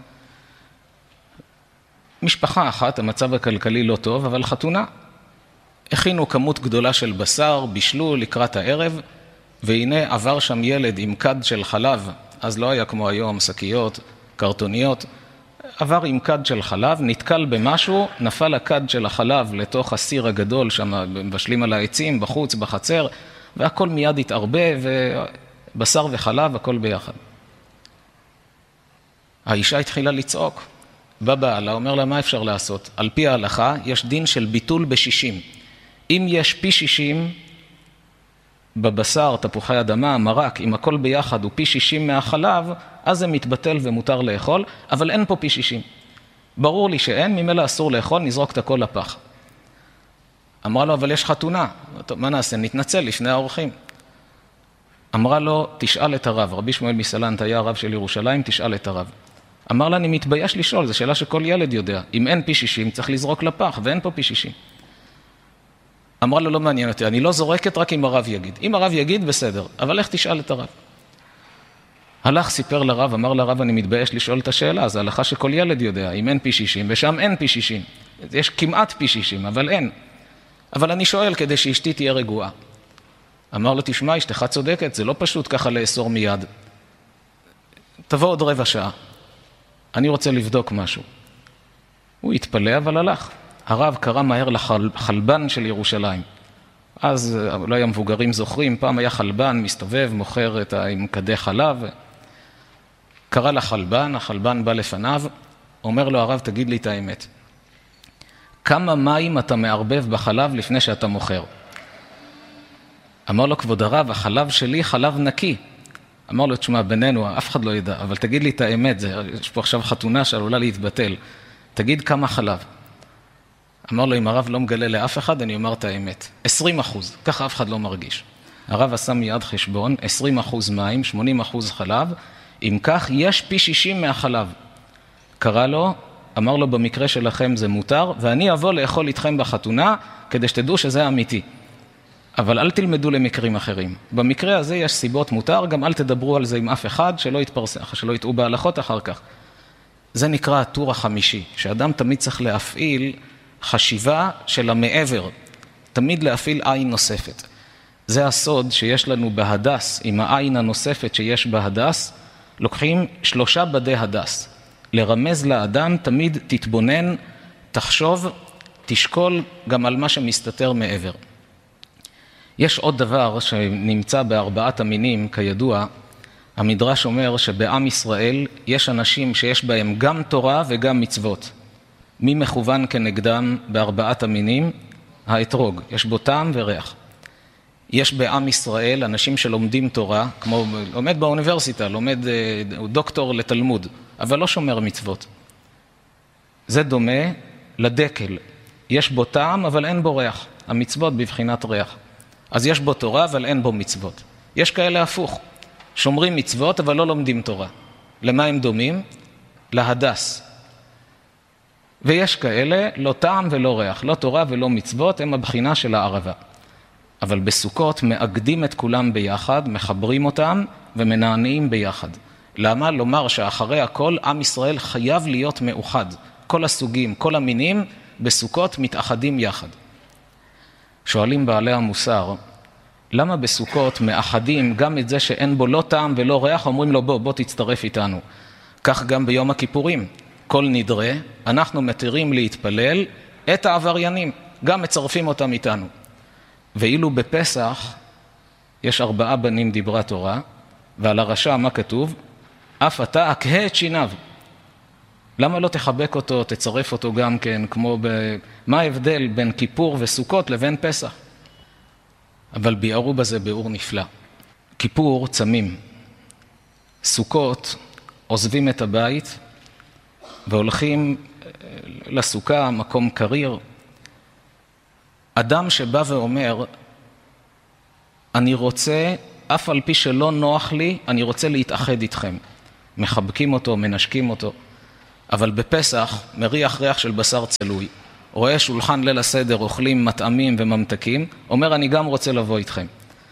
משפחה אחת, המצב הכלכלי לא טוב, אבל חתונה. הכינו כמות גדולה של בשר, בישלו לקראת הערב, והנה עבר שם ילד עם כד של חלב, אז לא היה כמו היום, שקיות, קרטוניות, עבר עם כד של חלב, נתקל במשהו, נפל הכד של החלב לתוך הסיר הגדול, שם מבשלים על העצים, בחוץ, בחצר, והכל מיד התערבב, ובשר וחלב, הכל ביחד. האישה התחילה לצעוק. בא בעלה, אומר לה, מה אפשר לעשות? על פי ההלכה, יש דין של ביטול ב-60. אם יש פי 60 בבשר, תפוחי אדמה, מרק, אם הכל ביחד הוא פי 60 מהחלב, אז זה מתבטל ומותר לאכול, אבל אין פה פי 60. ברור לי שאין, ממילא אסור לאכול, נזרוק את הכל לפח. אמרה לו, אבל יש חתונה. טוב, מה נעשה? נתנצל לפני האורחים. אמרה לו, תשאל את הרב. רבי שמואל מסלנט היה הרב של ירושלים, תשאל את הרב. אמר לה, אני מתבייש לשאול, זו שאלה שכל ילד יודע. אם אין פי 60, צריך לזרוק לפח, ואין פה פי 60. אמרה לו, לא מעניין אותי, אני לא זורקת רק אם הרב יגיד. אם הרב יגיד, בסדר, אבל איך תשאל את הרב? הלך, סיפר לרב, אמר לרב, אני מתבייש לשאול את השאלה, זו הלכה שכל ילד יודע, אם אין פי 60, ושם אין פי 60. יש כמעט פי 60, אבל אין. אבל אני שואל כדי שאשתי תהיה רגועה. אמר לו, תשמע, אשתך צודקת, זה לא פשוט ככה לאסור מיד. תבוא עוד רבע שעה. אני רוצה לבדוק משהו. הוא התפלא, אבל הלך. הרב קרא מהר לחלבן של ירושלים. אז אולי המבוגרים זוכרים, פעם היה חלבן, מסתובב, מוכר עם כדי חלב. קרא לחלבן, החלבן בא לפניו, אומר לו הרב, תגיד לי את האמת. כמה מים אתה מערבב בחלב לפני שאתה מוכר? אמר לו, כבוד הרב, החלב שלי חלב נקי. אמר לו, תשמע, בינינו, אף אחד לא ידע, אבל תגיד לי את האמת, יש פה עכשיו חתונה שעלולה להתבטל. תגיד כמה חלב. אמר לו, אם הרב לא מגלה לאף אחד, אני אומר את האמת. 20%, ככה אף אחד לא מרגיש. הרב עשה מיד חשבון, 20% מים, 80% חלב, אם כך, יש פי 60 מהחלב. קרא לו, אמר לו, במקרה שלכם זה מותר, ואני אבוא לאכול איתכם בחתונה, כדי שתדעו שזה אמיתי. אבל אל תלמדו למקרים אחרים. במקרה הזה יש סיבות מותר, גם אל תדברו על זה עם אף אחד, שלא יתפרסם, שלא יטעו בהלכות אחר כך. זה נקרא הטור החמישי, שאדם תמיד צריך להפעיל חשיבה של המעבר, תמיד להפעיל עין נוספת. זה הסוד שיש לנו בהדס, עם העין הנוספת שיש בהדס, לוקחים 3 בדי הדס. לרמז לאדם, תמיד תתבונן, תחשוב, תשקול גם על מה שמסתתר מעבר. יש עוד דבר שנמצא בארבעת המינים, כידוע, המדרש אומר שבעם ישראל יש אנשים שיש בהם גם תורה וגם מצוות. מי מכוון כנגדם בארבעת המינים? האתרוג, יש בו טעם וריח. יש בעם ישראל אנשים שלומדים תורה, כמו לומד באוניברסיטה, לומד דוקטור לתלמוד, אבל לא שומר מצוות. זה דומה לדקל. יש בו טעם, אבל אין בו ריח. המצוות בבחינת ריח. אז יש בו תורה, אבל אין בו מצוות. יש כאלה הפוך. שומרים מצוות, אבל לא לומדים תורה. למה הם דומים? להדס. ויש כאלה, לא טעם ולא ריח. לא תורה ולא מצוות, הם הבחינה של הערבה. אבל בסוכות מאגדים את כולם ביחד, מחברים אותם ומנענעים ביחד. למה? לומר שאחרי הכל עם ישראל חייב להיות מאוחד. כל הסוגים, כל המינים בסוכות מתאחדים יחד. שואלים בעלי המוסר, למה בסוכות מאחדים גם את זה שאין בו לא טעם ולא ריח, אומרים לו בוא תצטרף איתנו. כך גם ביום הכיפורים, כל נדרה, אנחנו מתירים להתפלל את העבריינים, גם מצרפים אותם איתנו. ואילו בפסח יש 4 בנים דיברה תורה, ועל הרשע מה כתוב? אף אתה אקהה את שיניו. למה לא תחבק אותו, תצרף אותו גם כן, כמו מה ההבדל בין כיפור וסוכות לבין פסח? אבל ביארו בזה ביאור נפלא. כיפור צמים. סוכות עוזבים את הבית והולכים לסוכה, מקום קריר. אדם שבא ואומר, אני רוצה, אף על פי שלא נוח לי, אני רוצה להתאחד איתכם. מחבקים אותו, מנשקים אותו. אבל בפסח מריח ריח של בשר צלוי. רואה שולחן ליל הסדר, אוכלים מטעמים וממתקים, אומר אני גם רוצה לבוא איתכם.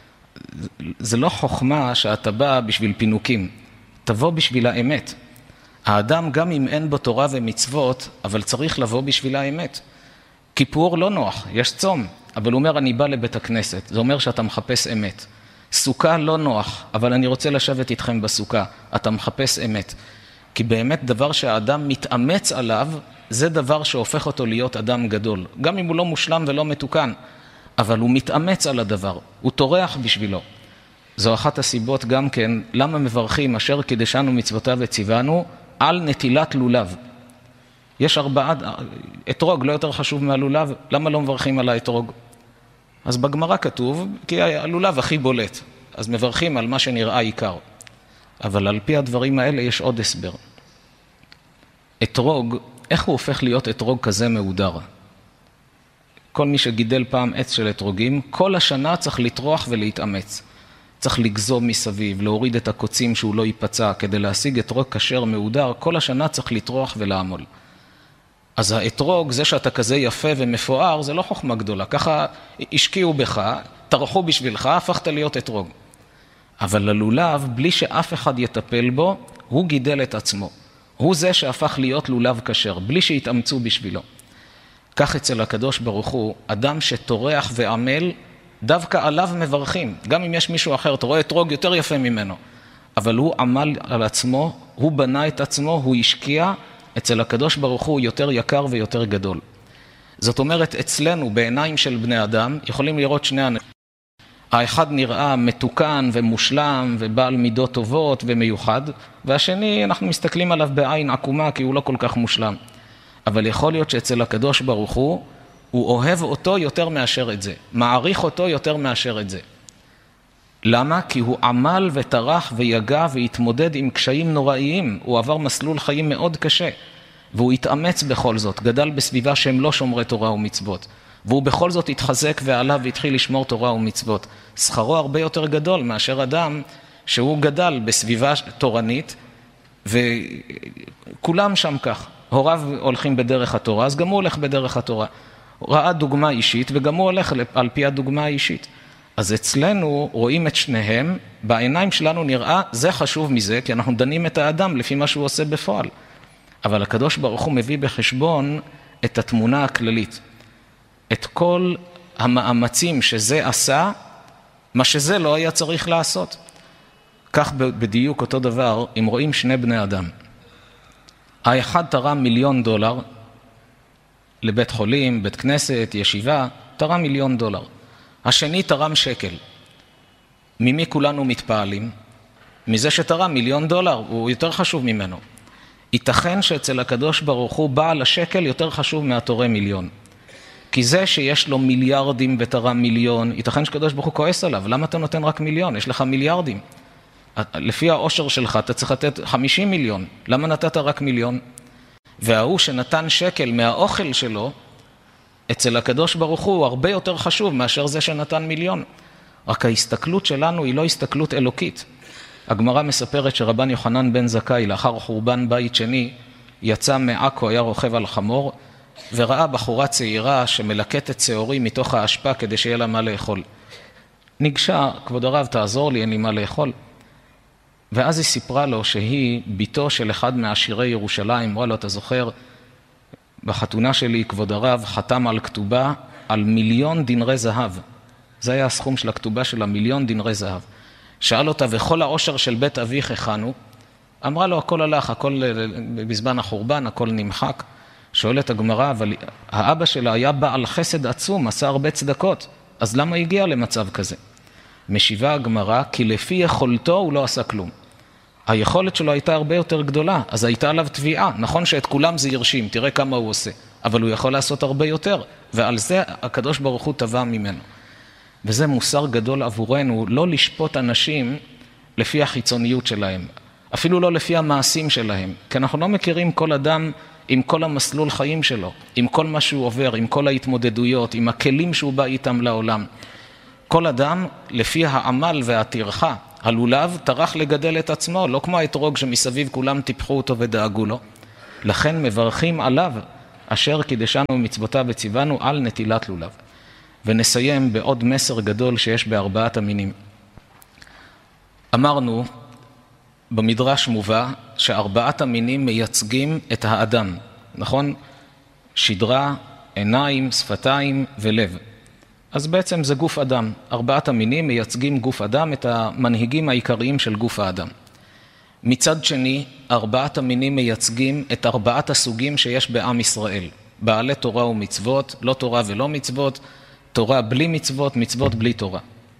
זה לא חוכמה שאתה בא בשביל פינוקים, תבוא בשביל האמת. האדם גם אם אין בו תורה ומצוות, אבל צריך לבוא בשביל האמת. כיפור לא נוח, יש צום, אבל הוא אומר אני בא לבית הכנסת, זה אומר שאתה מחפש אמת. סוכה לא נוח, אבל אני רוצה לשבת איתכם בסוכה, אתה מחפש אמת. כי באמת דבר שהאדם מתאמץ עליו, זה דבר שהופך אותו להיות אדם גדול. גם אם הוא לא מושלם ולא מתוקן, אבל הוא מתאמץ על הדבר, הוא טורח בשבילו. זו אחת הסיבות גם כן, למה מברכים אשר קידשנו מצוותיו וציוונו, על נטילת לולב. יש 4, אתרוג לא יותר חשוב מהלולב, למה לא מברכים על האתרוג? אז בגמרא כתוב, כי הלולב הכי בולט, אז מברכים על מה שנראה עיקר. אבל על פי הדברים האלה יש עוד הסבר. אתרוג, איך הוא הופך להיות אתרוג כזה מהודר? כל מי שגידל פעם עץ של אתרוגים, כל השנה צריך לטרוח ולהתאמץ. צריך לגזוב מסביב, להוריד את הקוצים שהוא לא ייפצע, כדי להשיג אתרוג כשר מהודר, כל השנה צריך לטרוח ולעמול. אז האתרוג, זה שאתה כזה יפה ומפואר, זה לא חוכמה גדולה. ככה השקיעו בך, טרחו בשבילך, הפכת להיות אתרוג. אבל ללולב, בלי שאף אחד יטפל בו, הוא גידל את עצמו. הוא זה שהפך להיות לולב כשר, בלי שהתאמצו בשבילו. כך אצל הקדוש ברוך הוא, אדם שטורח ועמל, דווקא עליו מברכים. גם אם יש מישהו אחר, אתה רואה אתרוג יותר יפה ממנו. אבל הוא עמל על עצמו, הוא בנה את עצמו, הוא השקיע, אצל הקדוש ברוך הוא יותר יקר ויותר גדול. זאת אומרת, אצלנו, בעיניים של בני אדם, יכולים לראות שני אנשים. האחד נראה מתוקן ומושלם ובעל מידות טובות ומיוחד, והשני אנחנו מסתכלים עליו בעין עקומה כי הוא לא כל כך מושלם. אבל יכול להיות שאצל הקדוש ברוך הוא אוהב אותו יותר מאשר את זה, מעריך אותו יותר מאשר את זה. למה? כי הוא עמל וטרח ויגע והתמודד עם קשיים נוראיים, הוא עבר מסלול חיים מאוד קשה, והוא התאמץ בכל זאת, גדל בסביבה שהם לא שומרי תורה ומצוות, והוא בכל זאת התחזק ועלה והתחיל לשמור תורה ומצוות. שכרו הרבה יותר גדול מאשר אדם שהוא גדל בסביבה תורנית, וכולם שם כך. הוריו הולכים בדרך התורה, אז גם הוא הולך בדרך התורה. ראה דוגמה אישית וגם הוא הולך על פי הדוגמה האישית. אז אצלנו רואים את שניהם, בעיניים שלנו נראה זה חשוב מזה, כי אנחנו דנים את האדם לפי מה שהוא עושה בפועל. אבל הקדוש ברוך הוא מביא בחשבון את התמונה הכללית. את כל המאמצים שזה עשה, מה שזה לא היה צריך לעשות. כך בדיוק אותו דבר, אם רואים שני בני אדם. האחד תרם $1,000,000 לבית חולים, בית כנסת, ישיבה, תרם $1,000,000. השני תרם $1. ממי כולנו מתפעלים? מזה שתרם $1,000,000, הוא יותר חשוב ממנו. ייתכן שאצל הקדוש ברוך הוא בעל השקל יותר חשוב מהתורם $1,000,000. כי זה שיש לו מיליארדים ותרם $1,000,000, ייתכן שקדוש ברוך הוא כועס עליו. למה אתה נותן רק $1,000,000? יש לך מיליארדים. לפי העושר שלך אתה צריך לתת 50 מיליון. למה נתת רק $1,000,000? והוא שנתן $1 מהאוכל שלו, אצל הקדוש ברוך הוא הרבה יותר חשוב מאשר זה שנתן $1,000,000. רק ההסתכלות שלנו היא לא הסתכלות אלוקית. הגמרא מספרת שרבן יוחנן בן זכאי, לאחר חורבן בית שני, יצא מעכו, היה רוכב על חמור, וראה בחורה צעירה שמלקטת שעורי מתוך האשפה כדי שיהיה לה מה לאכול. ניגשה, כבוד הרב תעזור לי, אין לי מה לאכול. ואז היא סיפרה לו שהיא ביתו של אחד מעשירי ירושלים, אמרה לו, אתה זוכר, בחתונה שלי, כבוד הרב, חתם על כתובה על 1,000,000 דינרי זהב. זה היה הסכום של הכתובה של 1,000,000 דינרי זהב. שאל אותה, וכל העושר של בית אביך הכנו? אמרה לו, הכל הלך, הכל בזמן החורבן, הכל נמחק. שואלת הגמרא, אבל האבא שלה היה בעל חסד עצום, עשה הרבה צדקות, אז למה הגיע למצב כזה? משיבה הגמרא, כי לפי יכולתו הוא לא עשה כלום. היכולת שלו הייתה הרבה יותר גדולה, אז הייתה עליו תביעה. נכון שאת כולם זה ירשים, תראה כמה הוא עושה, אבל הוא יכול לעשות הרבה יותר, ועל זה הקדוש ברוך הוא תבע ממנו. וזה מוסר גדול עבורנו, לא לשפוט אנשים לפי החיצוניות שלהם, אפילו לא לפי המעשים שלהם, כי אנחנו לא מכירים כל אדם עם כל המסלול חיים שלו, עם כל מה שהוא עובר, עם כל ההתמודדויות, עם הכלים שהוא בא איתם לעולם. כל אדם, לפי העמל והטרחה, הלולב טרח לגדל את עצמו, לא כמו האתרוג שמסביב כולם טיפחו אותו ודאגו לו. לכן מברכים עליו, אשר קידשנו מצוותיו וציוונו על נטילת לולב. ונסיים בעוד מסר גדול שיש בארבעת המינים. אמרנו, במדרש מובא, שארבעת המינים מייצגים את האדם, נכון? שדרה, עיניים, שפתיים ולב. אז בעצם זה גוף אדם. ארבעת המינים מייצגים גוף אדם, את המנהיגים העיקריים של גוף האדם. מצד שני, ארבעת המינים מייצגים את ארבעת הסוגים שיש בעם ישראל. בעלי תורה ומצוות, לא תורה ולא מצוות, תורה בלי מצוות, מצוות בלי תורה.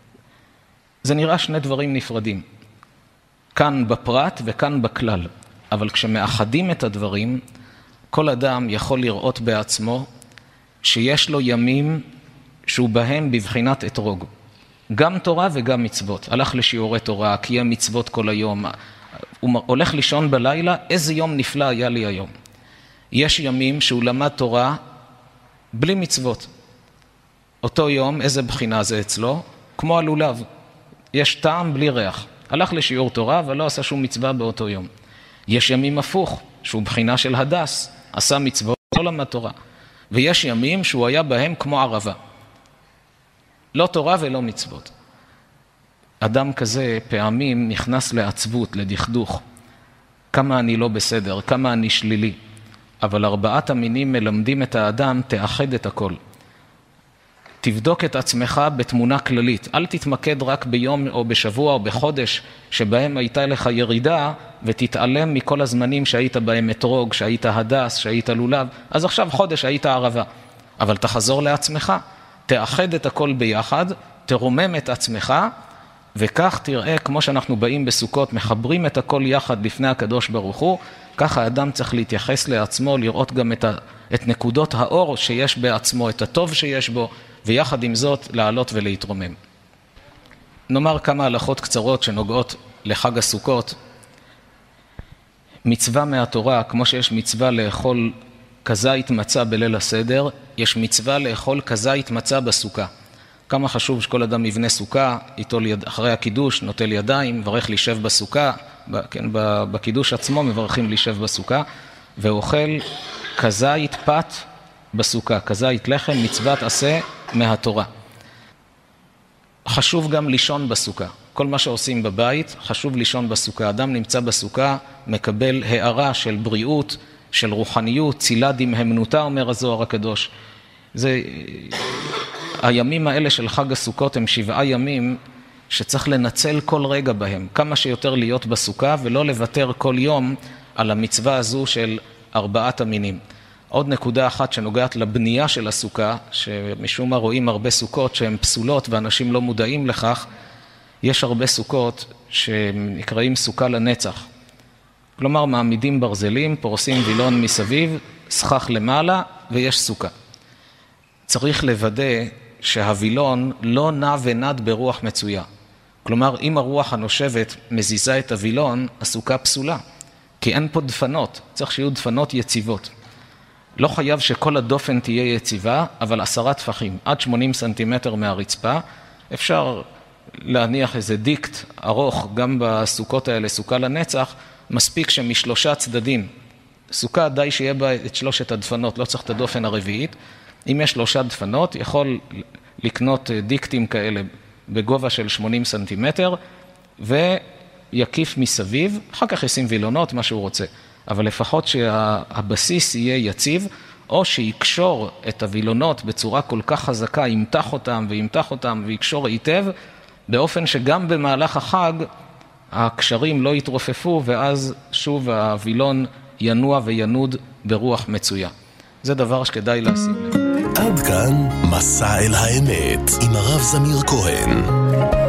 זה נראה שני דברים נפרדים. כאן בפרט וכאן בכלל. אבל כשמאחדים את הדברים, כל אדם יכול לראות בעצמו שיש לו ימים שהוא בהם בבחינת אתרוג. גם תורה וגם מצוות. הלך לשיעורי תורה, קיים מצוות כל היום. הוא הולך לישון בלילה, איזה יום נפלא היה לי היום. יש ימים שהוא למד תורה בלי מצוות. אותו יום, איזה בחינה זה אצלו? כמו הלולב. יש טעם בלי ריח. הלך לשיעור תורה, אבל לא עשה שום מצווה באותו יום. יש ימים הפוך, שהוא בחינה של הדס. עשה מצוות, לא למד תורה. ויש ימים שהוא היה בהם כמו ערבה. לא תורה ולא מצוות. אדם כזה פעמים נכנס לעצבות, לדכדוך. כמה אני לא בסדר, כמה אני שלילי. אבל ארבעת המינים מלמדים את האדם, תאחד את הכל. תבדוק את עצמך בתמונה כללית. אל תתמקד רק ביום או בשבוע או בחודש שבהם הייתה לך ירידה, ותתעלם מכל הזמנים שהיית בהם אתרוג, שהיית הדס, שהיית לולב. אז עכשיו חודש היית ערבה. אבל תחזור לעצמך, תאחד את הכל ביחד, תרומם את עצמך, וכך תראה, כמו שאנחנו באים בסוכות, מחברים את הכל יחד לפני הקדוש ברוך הוא, כך האדם צריך להתייחס לעצמו, לראות גם את נקודות האור שיש בעצמו, את הטוב שיש בו, ויחד עם זאת לעלות ולהתרומם. נאמר כמה הלכות קצרות שנוגעות לחג הסוכות. מצווה מהתורה, כמו שיש מצווה לאכול כזית מצה בליל הסדר, יש מצווה לאכול כזית מצה בסוכה. כמה חשוב שכל אדם יבנה סוכה, איתו אחרי הקידוש, נוטל ידיים, מברך לישב בסוכה, בקידוש עצמו מברכים לישב בסוכה, ואוכל כזית פת בסוכה, כזית לחם, מצוות עשה מהתורה. חשוב גם לישון בסוכה. כל מה שעושים בבית, חשוב לישון בסוכה. אדם נמצא בסוכה, מקבל הערה של בריאות, של רוחניות, צילה דמהמנותה, אומר הזוהר הקדוש. הימים האלה של חג הסוכות הם 7 ימים שצריך לנצל כל רגע בהם, כמה שיותר להיות בסוכה ולא לוותר כל יום על המצווה הזו של ארבעת המינים. עוד נקודה אחת שנוגעת לבנייה של הסוכה, שמשום מה רואים הרבה סוכות שהן פסולות ואנשים לא מודעים לכך, יש הרבה סוכות שנקראים סוכה לנצח. כלומר, מעמידים ברזלים, פורסים וילון מסביב, סכך למעלה ויש סוכה. צריך לוודא שהווילון לא נע ונד ברוח מצויה. כלומר, אם הרוח הנושבת מזיזה את הווילון, הסוכה פסולה. כי אין פה דפנות, צריך שיהיו דפנות יציבות. לא חייב שכל הדופן תהיה יציבה, אבל 10 טפחים, עד 80 סנטימטר מהרצפה. אפשר להניח איזה דיקט ארוך, גם בסוכות האלה, סוכה לנצח, מספיק שמשלושה צדדים. סוכה די שיהיה בה את 3 הדפנות, לא צריך את הדופן הרביעית. אם יש 3 דפנות, יכול לקנות דיקטים כאלה בגובה של 80 סנטימטר, ויקיף מסביב, אחר כך ישים וילונות, מה שהוא רוצה. אבל לפחות שהבסיס יהיה יציב, או שיקשור את הווילונות בצורה כל כך חזקה, ימתח אותם וימתח אותם ויקשור היטב, באופן שגם במהלך החג הקשרים לא יתרופפו, ואז שוב הווילון ינוע וינוד ברוח מצויה. זה דבר שכדאי לשים לב. עד כאן מסע אל האמת עם הרב זמיר כהן.